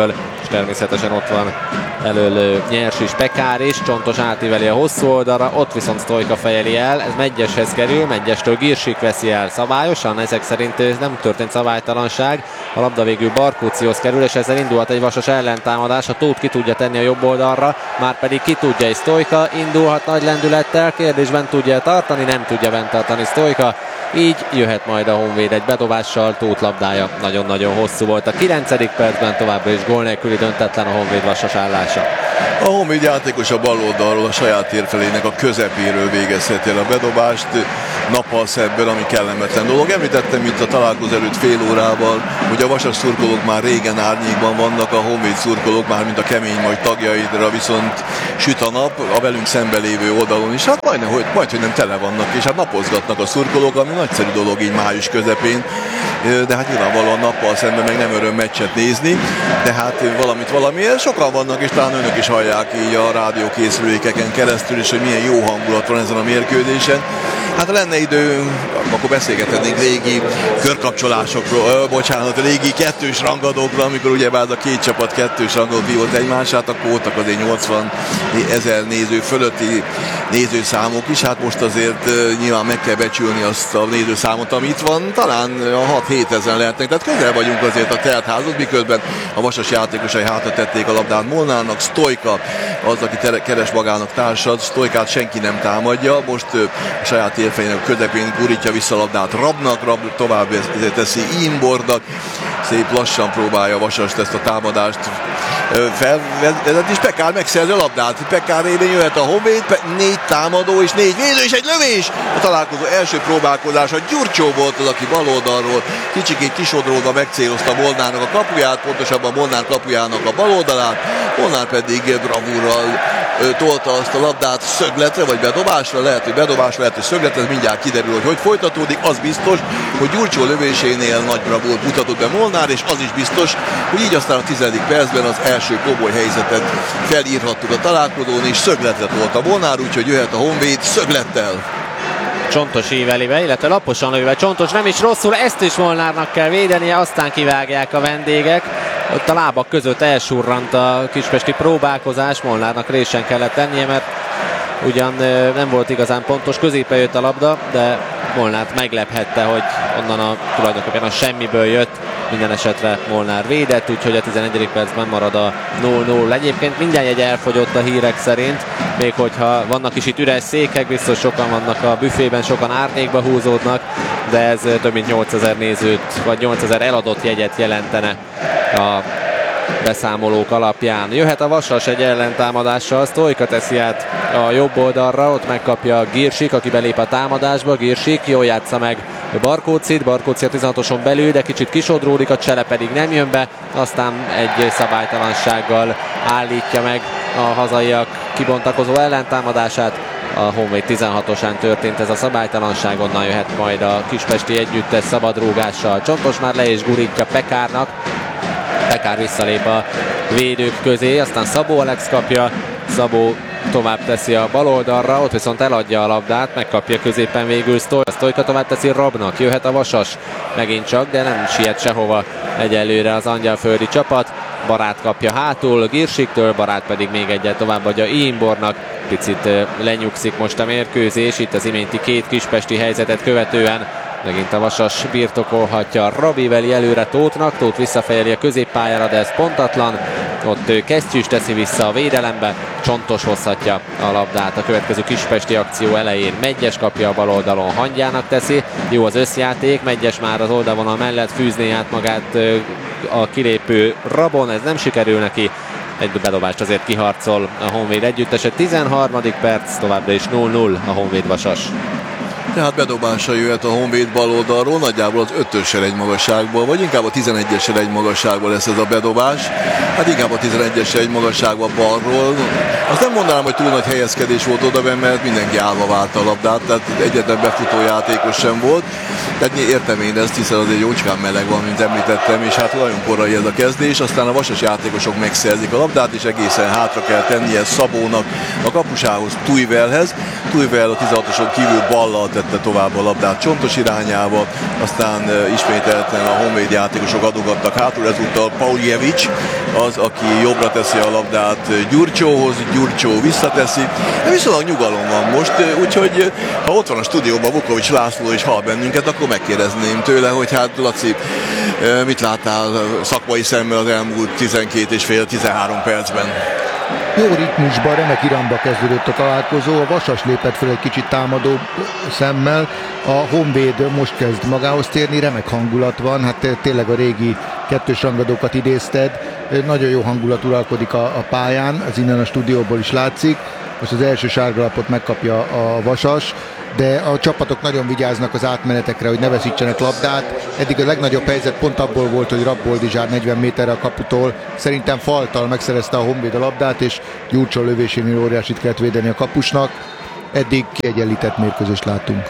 S10: természetesen ott van elől Nyers is, Pekár is, Csontos átíveli a hosszú oldalra, ott viszont Sztojka fejeli el, ez Medgyeshez kerül, Medgyestől Girsik veszi el szabályosan, ezek szerint nem történt szabálytalanság, a labda végül Barkócihoz kerül, és ezzel indulhat egy Vasas ellentámadás, a Tóth ki tudja tenni a jobb oldalra, már pedig ki tudja, és Sztojka indulhat nagy lendülettel, kérdésben tudja tartani, nem tudja bent tartani Sztojka, így jöhet majd a Honvéd egy bedobással, Tóth labdája nagyon-nagyon hosszú volt. A 9. percben továbbra is gól nélküli döntetlen a Honvéd Vasas állása.
S9: A Honvéd játékos a bal oldalról, a saját térfelének a közepéről végezheti el a bedobást, nappal szebben, ami kellemetlen dolog. Említettem itt a találkozó előtt fél órával, hogy a Vasas szurkolók már régen árnyékban vannak, a Honvéd szurkolók már mint a kemény majd tagjaidra, viszont süt a nap, a velünk szemben lévő oldalon is, hát majdhogy nem tele vannak, és hát napozgatnak a szurkolók, ami nagyszerű dolog így május közepén, de hát nyilvánvalóan nappal szemben meg nem öröm meccset nézni, de hát valamiért sokan vannak, és talán önök is hallják így a rádiókészülékeken keresztül is, hogy milyen jó hangulat van ezen a mérkőzésen. Hát ha lenne idő, akkor beszélgethetnénk régi körkapcsolásokról, régi kettős rangadókról, amikor ugye ez a két csapat kettős rangadót vívott egymását, akkor voltak azért 80 000 néző fölötti nézőszámok is, hát most azért nyilván meg kell becsülni azt a nézőszámot, ami itt van, talán a 6-7 ezeren lehetnek, tehát közel vagyunk azért a teltházhoz, miközben a Vasas játékosai hátra tették a labdát Molnárnak, Sztojka az, aki keres magának társad, Sztojkát senki nem támadja, most a saját térfejének közepén gurítja vissza a labdát Rabnak, Rab tovább teszi Imbornak, szép lassan próbálja a Vasast ezt a támadást felvezetni, és Pekár megszerzi a labdát. Pekár révén jöhet a Honvéd, 4 támadó és 4 védő és egy lövés! A találkozó első próbálkozása Gyurcsó volt az, aki bal oldalról kicsikét kisodródva megcélozta Molnárnak a kapuját, pontosabban Molnár kapujának a bal oldalát, Molnár pedig bravúrral tolta azt a labdát szögletre, vagy bedobásra, lehet, hogy bedobásra, lehet, hogy szögletre, ez mindjárt kiderül, hogy folytatódik. Az biztos, hogy Gyurcsó lövésénél nagy bravúr mutatott be Molnár, és az is biztos, hogy így aztán a 10. percben az első komoly helyzetet felírhattuk a találkozón, és szögletre tolta Molnár, úgyhogy jöhet a Honvéd szöglettel.
S10: Csontos íveli be, illetve laposan lőve. Csontos nem is rosszul, ezt is Molnárnak kell védenie, aztán kivágják a vendégek. Ott a lábak között elsurrant a kispesti próbálkozás, Molnárnak résen kellett tennie, mert ugyan nem volt igazán pontos, középen jött a labda, de Molnárt meglephette, hogy onnan tulajdonképpen a semmiből jött, minden esetre Molnár védett, úgyhogy a 11. percben marad a 0-0. Egyébként minden jegy elfogyott a hírek szerint, még hogyha vannak is itt üres székek, biztos sokan vannak a büfében, sokan árnyékba húzódnak, de ez több mint 8000 nézőt, vagy 8000 eladott jegyet jelentene a beszámolók alapján. Jöhet a Vasas egy ellentámadással, Sztojka teszi át a jobb oldalra, ott megkapja Girsik, aki belép a támadásba, Girsik jól játsza meg Barkócit a 16-oson belül, de kicsit kisodródik, a csele pedig nem jön be, aztán egy szabálytalansággal állítja meg a hazaiak kibontakozó ellentámadását. A Honvéd 16-osán történt ez a szabálytalanság, onnan jöhet majd a kispesti együttes szabadrúgással. Csontos már le és gurítja Pekárnak, Pekár visszalép a védők közé, aztán Szabó Alex kapja, Szabó tovább teszi a bal oldalra, ott viszont eladja a labdát, megkapja középen végül Sztojka tovább teszi Rabnak, jöhet a Vasas megint csak, de nem siet sehova egyelőre az angyalföldi csapat. Barát kapja hátul Girsiktől, Barát pedig még egyet továbbadja Imbornak, picit lenyugszik most a mérkőzés, itt az iménti két kispesti helyzetet követően megint a Vasas birtokolhatja, Rabi veli előre Tóthnak, Tóth visszafejeli a középpályára, de ez pontatlan, ott Kesztyűs teszi vissza a védelembe, Csontos hozhatja a labdát a következő kispesti akció elején, Medgyes kapja a bal oldalon, Hangyának teszi, jó az összjáték, Medgyes már az oldalvonal mellett fűzné át magát a kilépő Rabon, ez nem sikerül neki, egy bedobást azért kiharcol a Honvéd együttese, 13. perc, továbbra is 0-0 a Honvéd Vasas.
S9: Tehát bedobása jöhet a Honvéd bal oldalról, nagyjából az 5-össel egy magasságból, vagy inkább a 11-essel egy magasságból lesz ez a bedobás. Hát inkább a 11-essel egy magasságban balról. Azt nem mondanám, hogy túl nagy helyezkedés volt odaben, mert mindenki állva várta a labdát, tehát egyetlen befutó játékos sem volt. Tehát értem én ezt, hiszen azért jócskán meleg van, mint említettem, és hát nagyon korai ez a kezdés, aztán a Vasas játékosok megszerzik a labdát, és egészen hátra kell tennie Szabónak a kapusához, Tujvelhez. Tujvel a 16-oson kívül ballal tette tovább a labdát Csontos irányába, aztán ismételten a Honvéd játékosok adogattak hátul, ezúttal Pauljevic, az, aki jobbra teszi a labdát Gyurcsóhoz, Gyurcsó visszateszi. Viszonylag nyugalom van most, úgyhogy ha ott van a stúdióban Vukovics László és hall bennünket, akkor megkérdezném tőle, hogy hát Laci, mit láttál szakmai szemmel az elmúlt 12,5-13 percben?
S8: Jó ritmusban, remek irányba kezdődött a találkozó, a Vasas lépett fel egy kicsit támadó szemmel, a Honvéd most kezd magához térni, remek hangulat van, hát tényleg a régi kettős rangadókat idézted, nagyon jó hangulat uralkodik a pályán, az innen a stúdióból is látszik, most az első sárgalapot megkapja a Vasas, de a csapatok nagyon vigyáznak az átmenetekre, hogy ne veszítsenek labdát. Eddig a legnagyobb helyzet pont abból volt, hogy Rapp-Boldizsár 40 méterre a kaputól szerintem faltal megszerezte a Honvéd a labdát, és Gyurcsó lövésénél óriásit kellett védeni a kapusnak. Eddig kiegyenlített mérkőzést látunk.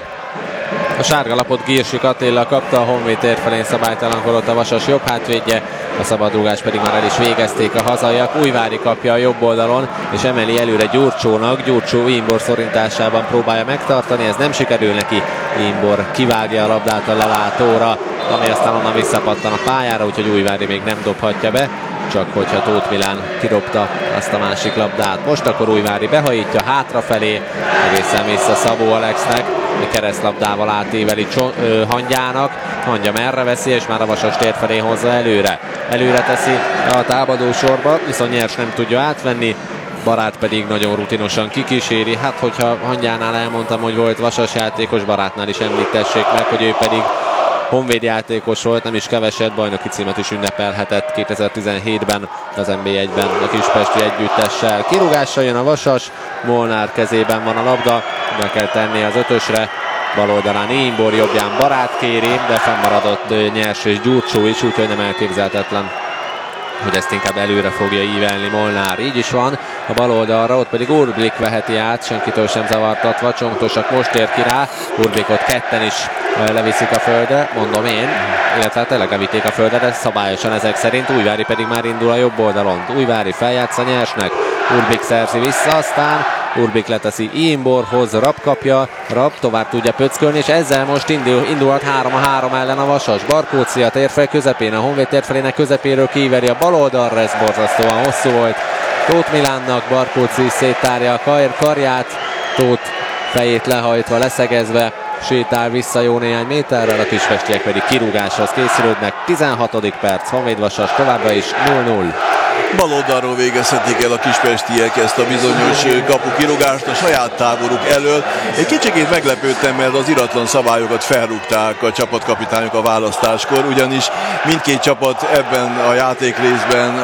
S10: A sárgalapot Girsik Attila kapta, a Honvéd térfelén szabálytalankodott a Vasas jobb hátvédje, a szabadrúgást pedig már el is végezték a hazaiak. Újvári kapja a jobb oldalon, és emeli előre Gyurcsónak. Gyurcsó Imbor szorintásában próbálja megtartani, ez nem sikerül neki. Imbor kivágja a labdát a lelátóra, ami aztán onnan visszapattan a pályára, úgyhogy Újvári még nem dobhatja be, csak hogyha Tóth Milán kirobta azt a másik labdát. Most akkor Újvári behajítja hátrafelé, egészen vissza Szabó Alexnek, keresztlabdával átéveli Hangyának. Hangya merre veszi, és már a Vasas tér felé hozza előre. Előre teszi a támadó sorba, viszont Nyers nem tudja átvenni, Barát pedig nagyon rutinosan kikíséri. Hát hogyha Hangyánál elmondtam, hogy volt Vasas játékos, Barátnál is említessék meg, hogy ő pedig Honvéd játékos volt, nem is keveset, bajnoki címet is ünnepelhetett 2017-ben az NB1-ben a kispesti együttessel. Kirúgással jön a Vasas, Molnár kezében van a labda, be kell tenni az ötösre, bal oldalán Imbor, jobbján Barát kéri, de fennmaradott Nyers és Gyurcsó is, úgyhogy nem elképzelhetetlen, hogy ezt inkább előre fogja ívelni Molnár. Így is van, a bal oldalra, ott pedig Urblik veheti át, senkitől sem zavartatva, Csontosak most ér ki rá, Urblikot ketten is leviszik a földre, mondom én, illetve tényleg levitték a földre, de szabályosan ezek szerint. Újvári pedig már indul a jobb oldalon. Újvári feljátsza Nyersnek, Urblik szerzi vissza, aztán Urblik leteszi Imborhoz, Rapp kapja, Rapp tovább tudja pöckölni, és ezzel most indulhat 3-3 ellen a Vasas. Barkóczi a térfel közepén, a Honvéd térfelének közepéről kiveri a bal oldalra, ez borzasztóan hosszú volt Tóth Milánnak, Barkóczi széttárja a karját, Tóth fejét lehajtva, leszegezve sétál vissza jó néhány méterrel, a kispestiek pedig kirúgáshoz készülődnek. 16. perc, Honvéd Vasas továbbra is 0-0.
S9: Bal oldalról végezhetik el a kispestiek ezt a bizonyos kapukirúgást a saját táboruk elől. Egy kicsikét meglepődtem, mert az iratlan szabályokat felrúgták a csapatkapitányok a választáskor, ugyanis mindkét csapat ebben a játékrészben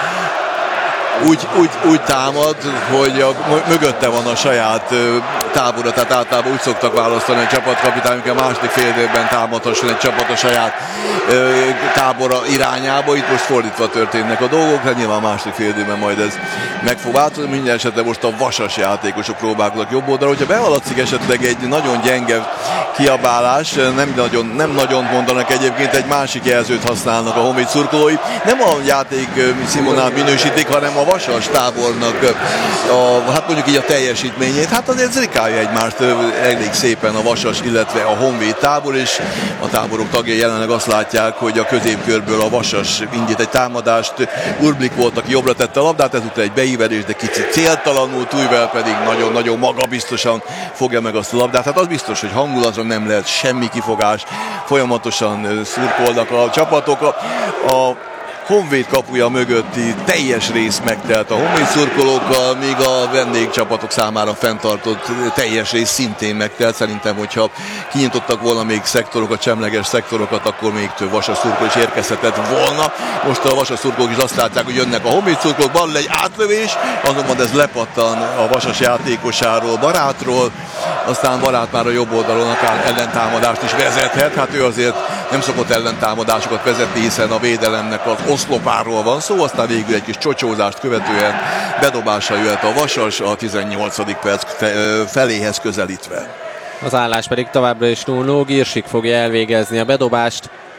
S9: úgy támad, hogy mögötte van a saját tábora, tehát általában úgy szoktak választani a csapatkapitányok, a második fél időben támadhasson egy csapat a saját tábora irányába. Itt most fordítva történnek a dolgok, hát nyilván a második fél időben majd ez meg fog változni. Minden esetben most a Vasas játékosok próbálkoznak jobb oldalra. Hogyha behaladszik esetleg egy nagyon gyenge kiabálás, nem nagyon mondanak egyébként, egy másik jelzőt használnak a Honvéd szurkolói. Nem a játék színvonalát minősítik, hanem a Vasas tábornak hát mondjuk így a teljesítményét. Hát azért zrikálja egymást elég szépen a Vasas, illetve a Honvéd tábor, és a táborok tagjai jelenleg azt látják, hogy a középkörből a Vasas indít egy támadást. Urblik volt, aki jobbra tette a labdát, ezután egy beívelés, de kicsit céltalanul, Tújvel pedig nagyon-nagyon magabiztosan fogja meg azt a labdát. Hát az biztos, hogy hangulatra nem lehet semmi kifogás, folyamatosan szurkolnak a csapatok. A Honvéd kapuja mögötti teljes rész megtelt a Honvéd szurkolókkal, míg a vendégcsapatok számára fenntartott teljes rész szintén megtelt. Szerintem, hogyha kinyitottak volna még szektorokat, semleges szektorokat, akkor még több Vasas szurkoló is érkezhetett volna. Most a Vasas szurkolók is azt látják, hogy jönnek a Honvéd szurkolók, van egy átlövés, azonban ez lepattan a Vasas játékosáról, Barátról, aztán Barát már a jobb oldalon akár ellentámadást is vezethet. Hát ő azért nem szokott ellentámadásokat vezetni, hiszen a védelemnek az oszlopáról van szó, aztán végül egy kis csocsózást követően bedobásra jöhet a Vasas a 18. perc feléhez közelítve.
S10: Az állás pedig továbbra is 0-0, Girsik fogja elvégezni a bedobást.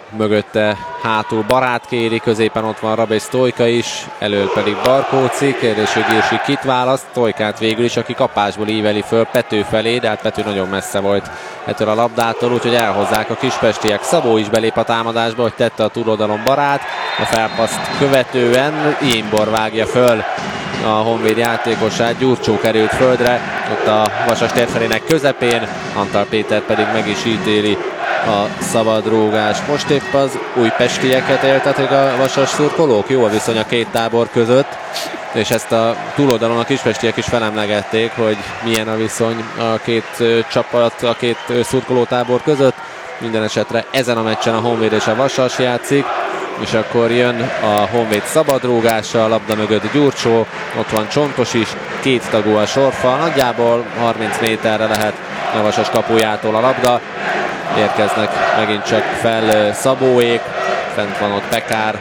S10: mögötte hátul Barát kéri, középen ott van Rab és Sztojka is, elől pedig Barkóci. Kérdés, hogy Girsi kit választ, Sztojkát végül is, aki kapásból íveli föl Pető felé, de hát Pető nagyon messze volt ettől a labdától, úgyhogy elhozzák a kispestiek. Szabó is belép a támadásba, hogy tette a túloldalon Barát, a felpaszt követően Imbor vágja föl a Honvéd játékosát, Gyurcsó került földre, ott a Vasas térfelének közepén, Antal Péter pedig meg is ítéli a szabadrúgást. Most épp az újpestieket éltetik a Vasas szurkolók, jó a viszony a két tábor között, és ezt a túloldalon a kispestiek is felemlegették, hogy milyen a viszony a két csapat, a két szurkolótábor között. Minden esetre ezen a meccsen a Honvéd és a Vasas játszik, és akkor jön a Honvéd szabadrúgása, a labda mögött Gyurcsó, ott van Csontos is, két tagú a sorfal, nagyjából 30 méterre lehet a Vasas kapujától a labda. Érkeznek megint csak fel Szabóék, fent van ott Pekár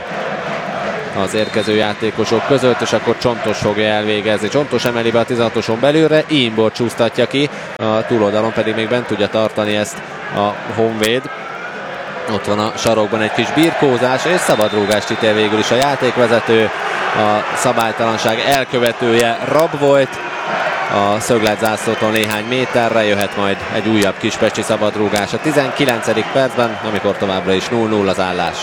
S10: az érkező játékosok között, és akkor Csontos fogja elvégezni. Csontos emeli be a 16-oson belülre, Imbor csúsztatja ki, a túloldalon pedig még bent tudja tartani ezt a Honvéd. Ott van a sarokban egy kis birkózás, és szabadrúgást ítél végül is a játékvezető. A szabálytalanság elkövetője Rab volt. A szögletzászlótól néhány méterre jöhet majd egy újabb kispesti szabadrúgás a 19. percben, amikor továbbra is 0-0 az állás.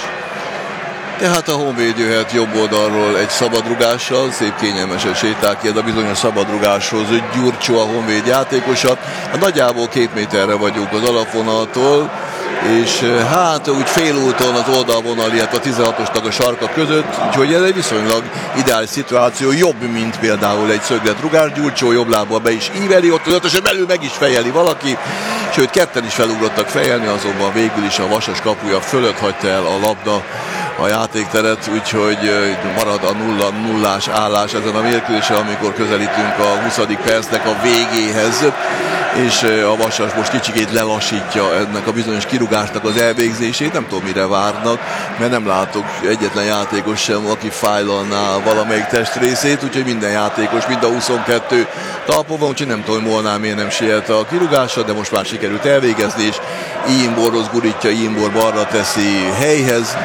S9: Tehát a Honvéd jöhet jobb oldalról egy szabadrugással, szép kényelmesen sétál ki ez a bizonyos szabadrugáshoz Gyurcsó, a Honvéd játékosa. Nagyjából 2 méterre vagyunk az alapvonaltól, és hát úgy félúton az oldalvonal, illetve a 16-osnak a sarka között, úgyhogy ez egy viszonylag ideális szituáció, jobb, mint például egy szögletrugás. Gyurcsó jobb lábbal be is íveli, ott az ötösen belül meg is fejeli valaki, sőt ketten is felugrottak fejelni, azonban végül is a Vasas kapuja fölött hagyta el a labda a játékteret, úgyhogy marad a 0-0-ás állás ezen a mérkőzésen, amikor közelítünk a 20. percnek a végéhez, és a Vasas most kicsikét lelassítja ennek a bizonyos kirugásnak az elvégzését. Nem tudom, mire várnak, mert nem látok egyetlen játékos sem, aki fájlalná valamelyik testrészét, úgyhogy minden játékos, mind a 22 talpon van, úgyhogy nem tudom, hogy Molnár miért nem siet a kirugásra, de most már sikerült elvégezni, és Imborhoz gurítja, Imbor balra teszi helyhez,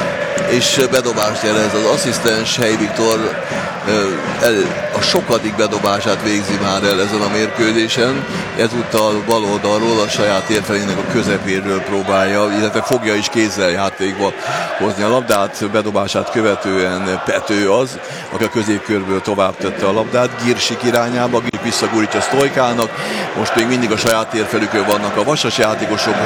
S9: és bedobást jelez az asszisztens. Hely Viktor a sokadik bedobását végzi már el ezen a mérkőzésen. Ezúttal bal oldalról a saját térfelének a közepéről próbálja, illetve fogja is kézzel játékba hozni a labdát. Bedobását követően Pető az, aki a középkörből tovább tette a labdát Girsik irányába, visszagurítja Sztojkának. Most még mindig a saját térfelükön vannak a Vasas játékosok.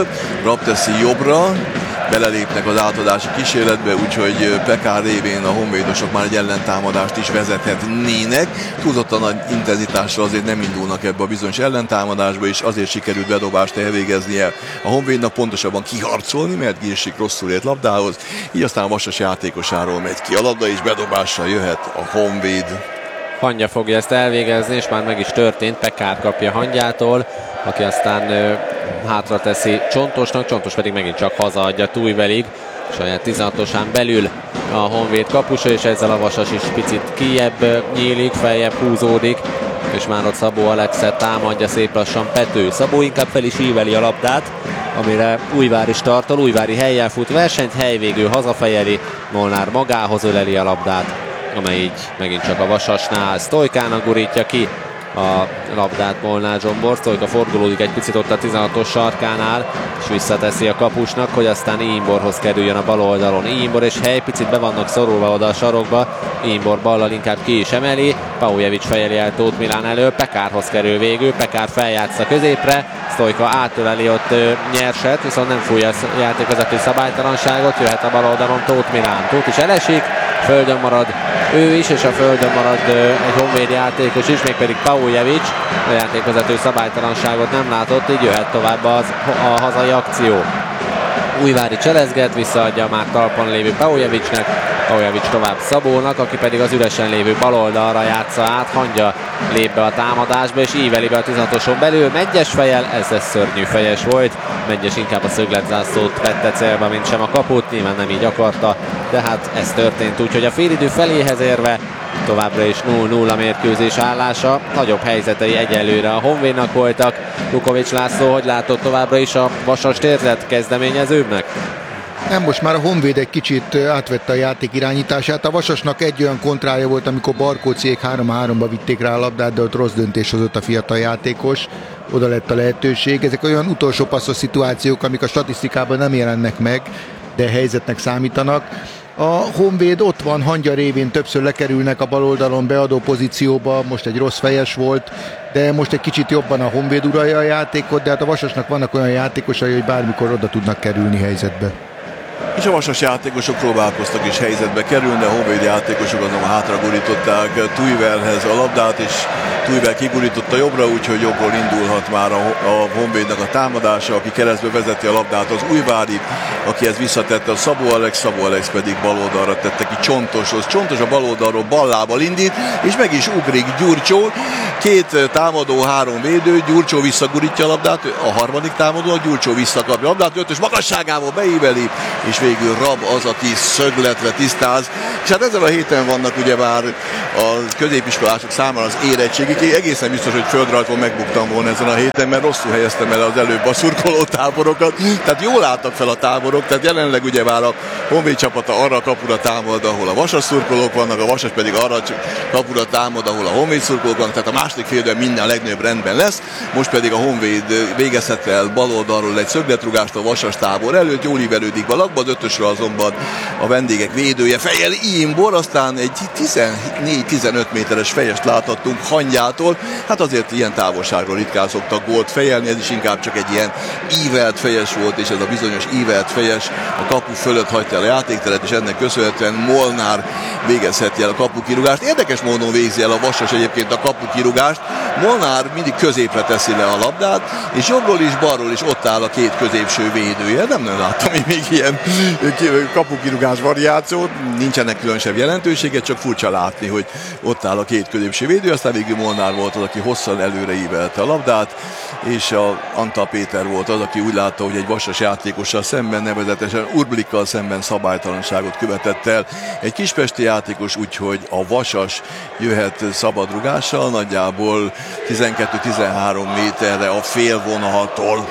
S9: Rab teszi jobbra, belelépnek az átadási kísérletbe, úgyhogy Pekár révén a honvédosok már egy ellentámadást is vezethetnének. Túlzottan nagy intenzitással azért nem indulnak ebbe a bizonyos ellentámadásba, és azért sikerült bedobást elvégeznie a Honvédnak, pontosabban kiharcolni, mert Girsik rosszul ért labdához, így aztán a Vasas játékosáról megy ki a labda, és bedobással jöhet a Honvéd.
S10: Hangya fogja ezt elvégezni, és már meg is történt, Pekár kapja Hangyától, aki aztán hátra teszi Csontosnak, Csontos pedig megint csak hazaadja Tújvelig, saját 16-osán belül a Honvéd kapusa, és ezzel a Vasas is picit kijebb nyílik, feljebb húzódik, és már ott Szabó Alexet támadja szép lassan Pető. Szabó inkább fel is íveli a labdát, amire Újvár is tartol, Újvári helyen fut versenyt, helyvégül hazafejeli, Molnár magához öleli a labdát, amely így megint csak a Vasasnál Sztojkának gurítja ki a labdát Molnár Zsombor. Sztojka fordulódik egy picit ott a 16-os sarkánál, és visszateszi a kapusnak, hogy aztán Imborhoz kerüljön a bal oldalon. Imbor és Hely picit be vannak szorulva oda a sarokba, Imbor ballal inkább ki is emeli, Paujevic fejeli el Tóth Milán elől, Pekárhoz kerül végül, Pekár feljátsza középre, Sztojka átöleli ott Nyerset, viszont nem fújja a játékvezető szabálytalanságot, jöhet a bal oldalon Tóth Milán. Tóth is elesik, földön marad ő is, és a földön marad egy honvéd játékos is, mégpedig Paujevic. A játékvezető szabálytalanságot nem látott, így jöhet tovább a hazai akció. Újvári cselezget, visszaadja már talpon lévő Paujevicnek, Paujevic tovább Szabónak, aki pedig az üresen lévő bal oldalra játsza át, Hangya lép be a támadásba, és íveli be a 16-oson belül, Medgyes fejel, ez szörnyű fejes volt, Medgyes inkább a szögletzászlót vette célba, mint sem a kaput, nyilván nem így akarta, de hát ez történt, úgyhogy a félidő feléhez érve továbbra is 0-0 a mérkőzés állása, nagyobb helyzetei egyelőre a Honvédnak voltak. Lukovics László, hogy látott továbbra is a Vasast érzett kezdeményezőbbnek?
S8: Nem, most már a Honvéd egy kicsit átvette a játék irányítását. A Vasasnak egy olyan kontrája volt, amikor Barkóciék 3-3-ba vitték rá a labdát, de ott rossz döntés hozott a fiatal játékos. Oda lett a lehetőség. Ezek olyan utolsó passzos szituációk, amik a statisztikában nem jelennek meg, de helyzetnek számítanak. A Honvéd ott van, hangya révén többször lekerülnek a bal oldalon beadó pozícióba, most egy rossz fejes volt, de most egy kicsit jobban a Honvéd uralja a játékot, de hát a Vasasnak vannak olyan játékosai, hogy bármikor oda tudnak kerülni helyzetbe.
S9: És a Vasas játékosok próbálkoztak is helyzetbe kerülni, a Honvéd játékosok azon hátra gurították Tujvelhez a labdát, és Tujvel kigurította jobbra, úgyhogy jobbról indulhat már a Honvédnak a támadása, aki keresztbe vezeti a labdát az Újvári, akihez visszatette a Szabó Alex pedig baloldalra tette ki Csontoshoz. Csontos a baloldalról ballábbal indít, és meg is ugrik Gyurcsó. 2 támadó, 3 védő, Gyurcsó visszagurítja a labdát, a harmadik támadó, a Gyurcsó visszakapja a labdát, 5-ös magasságából beíveli, és végül Rab az, aki szögletre tisztáz. És hát ezen a héten vannak ugyebár a középiskolások számára az érettségik. Én egészen biztos, hogy földrajzon megbuktam volna ezen a héten, mert rosszul helyeztem el az előbb a szurkoló táborokat. Tehát jól álltak fel a táborok, tehát jelenleg ugyebár a Honvéd csapata arra a kapura támad, ahol a Vasas szurkolók vannak, a Vasas pedig arra a kapura támad, ahol a Honvéd szurkolók vannak, tehát a második félidőben minden a legnagyobb rendben lesz. Most pedig a Honvéd végezhet el baloldalról egy szögletrugást a Vasas tábor előtt, jól ívelődik balakba, az 5-ösre azonban a vendégek védője fejel Imbor, aztán egy 14-15 méteres fejest láthattunk Hangyától. Hát azért ilyen távolságról ritkán szoktak gólt fejelni, ez is inkább csak egy ilyen ívelt fejes volt, és ez a bizonyos ívelt fejes a kapu fölött hagyta el a játékteret, és ennek köszönhetően Molnár végezheti el a kapukirúgást. Érdekes módon végzi el a Vasas egyébként a kapukirúgást. Molnár mindig középre teszi le a labdát, és jobbról is, balról is ott áll a 2 középső védője. Nem láttam én még ilyen kapukirúgás variációt, nincsenek különösebb jelentősége, csak furcsa látni, hogy ott áll a 2 középső védő, aztán végül Molnár volt az, aki hosszan előre ívelte a labdát, és a Antal Péter volt az, aki úgy látta, hogy egy Vasas játékossal szemben, nevezetesen Urblikkal szemben szabálytalanságot követett el egy kispesti játékos, úgyhogy a Vasas jöhet szabadrugással, nagyjából 12-13 méterre a félvonaltól.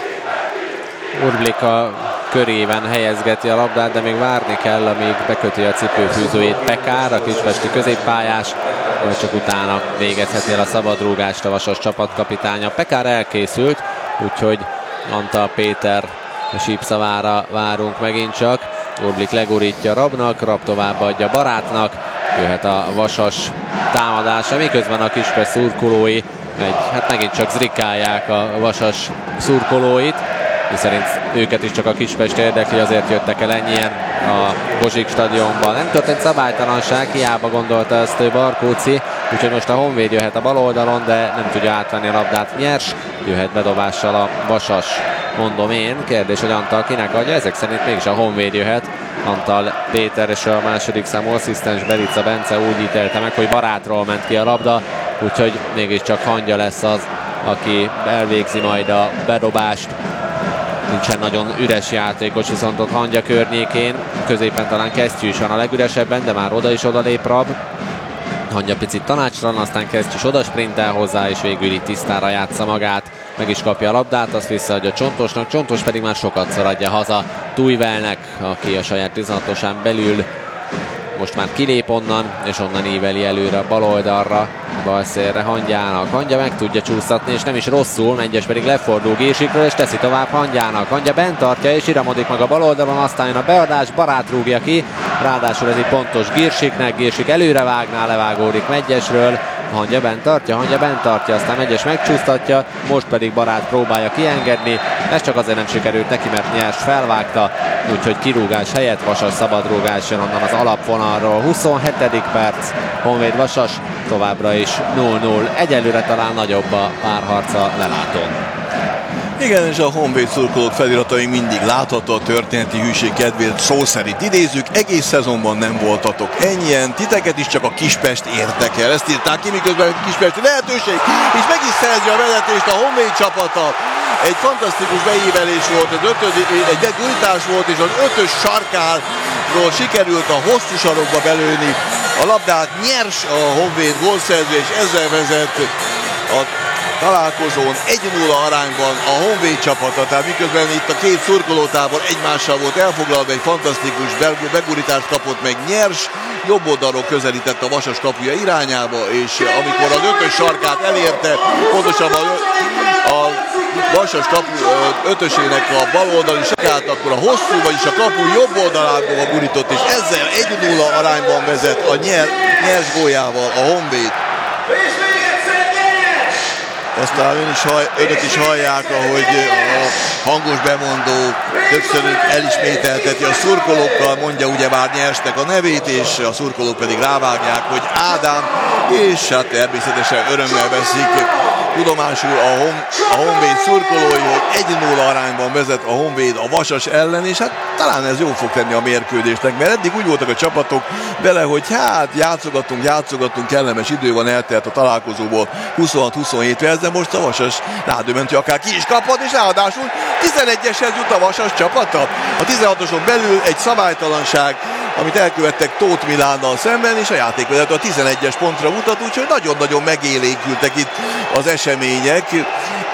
S10: Urblik a körében helyezgeti a labdát, de még várni kell, amíg beköti a cipőfűzőjét Pekár, a kispesti középpályás, vagy csak utána végezheti el a szabadrúgást a Vasas csapatkapitánya. Pekár elkészült, úgyhogy Antal Péter sípszavára várunk megint csak. Urblik legurítja Rabnak, Rab továbbadja Barátnak, jöhet a Vasas támadása, miközben a Kispest szurkolói hát megint csak zrikálják a Vasas szurkolóit, miszerint őket is csak a Kispest érdekli, azért jöttek el ennyien a Bozsik stadionban. Nem történt szabálytalanság, hiába gondolta ezt Barkóci, úgyhogy most a Honvéd jöhet a bal oldalon, de nem tudja átvenni a labdát Nyers, jöhet bedobással a Vasas, mondom én. Kérdés, hogy Antal kinek adja, ezek szerint mégis a Honvéd jöhet. Antal Péter és a második számú asszisztens Belica Bence úgy ítélte meg, hogy Barátról ment ki a labda, úgyhogy mégiscsak Hangya lesz az, aki elvégzi majd a bedobást. Nincsen nagyon üres játékos, viszont ott Hangya környékén, középen talán Kesztyű is van a legüresebben, de már oda is odalép Rab. Hangya picit tanácstalan, aztán Kesztyű is oda sprintel hozzá, és végül itt tisztára játsza magát. Meg is kapja a labdát, azt visszaadja Csontosnak, Csontos pedig már sokat adja haza Tujvelnek, aki a saját 16-osán belül most már kilép onnan, és onnan íveli előre a bal oldalra, balszélre Hangyának. Hangya meg tudja csúsztatni, és nem is rosszul, Mengyes pedig lefordul Gírsikről, és teszi tovább Hangyának. Hangya bent tartja, és iramodik meg a bal oldalon, aztán jön a beadás, Barát rúgja ki, ráadásul ez egy pontos Gírsiknek, Gírsik előre vágná, levágódik Mengyesről, Hangya bent tartja, aztán Mengyes megcsúsztatja, most pedig Barát próbálja kiengedni, ez csak azért nem sikerült neki, mert Nyers felvágta, úgyhogy kirúgás helyett Vasas szabadrúgás jön onnan az alapvonalról. 27. perc, Honvéd Vasas, továbbra is 0-0, egyelőre talán nagyobb a párharca lelátón.
S9: Igen, és a Honvéd szurkolók feliratai mindig látható, a történeti hűség kedvéért szó szerint idézzük, egész szezonban nem voltatok ennyien, titeket is csak a Kispest érdekel. Ezt írták ki, miközben kispesti lehetőség, és meg is szerzi a vezetést a Honvéd csapata. Egy fantasztikus beívelés volt, egy begújtás volt, és az 5-ös sarkáról sikerült a hosszú sarokba belőni a labdát. Nyers a Honvéd gólszerző, és ezzel vezet a találkozón 1-0 arányban a Honvéd csapata, tehát miközben itt a két szurkolótábor egymással volt elfoglalva, egy fantasztikus begurítást kapott meg nyers, jobb oldalról közelített a Vasas kapuja irányába, és amikor az ötös sarkát elérte, pontosan a Vasas kapu ötösének a bal oldali sarkát, akkor a hosszú, vagyis a kapu jobb oldalába gurított, és ezzel 1-0 arányban vezet a nyers góljával a Honvéd. Ezt talán önök is hallják, ahogy a hangos bemondó többször elismételteti a szurkolókkal, mondja ugyebár nyersnek a nevét, és a szurkolók pedig rávágják, hogy Ádám, és hát természetesen örömmel veszik tudomásul a Honvéd szurkolói, hogy 1-0 arányban vezet a Honvéd a Vasas ellen, és hát talán ez jó fog tenni a mérkőzésnek, mert eddig úgy voltak a csapatok vele, hogy hát játszogatunk, kellemes idő van, eltelt a találkozóból 26-27 perc, de most a Vasas rádöbbent, hogy akár ki is kaphat, és ráadásul 11-eshez jut a Vasas csapata. A 16-oson belül egy szabálytalanság, amit elkövettek Tóth Milánnal szemben, és a játékvezető a 11-es pontra mutat, úgyhogy nagyon-nagyon megélénkültek itt az események.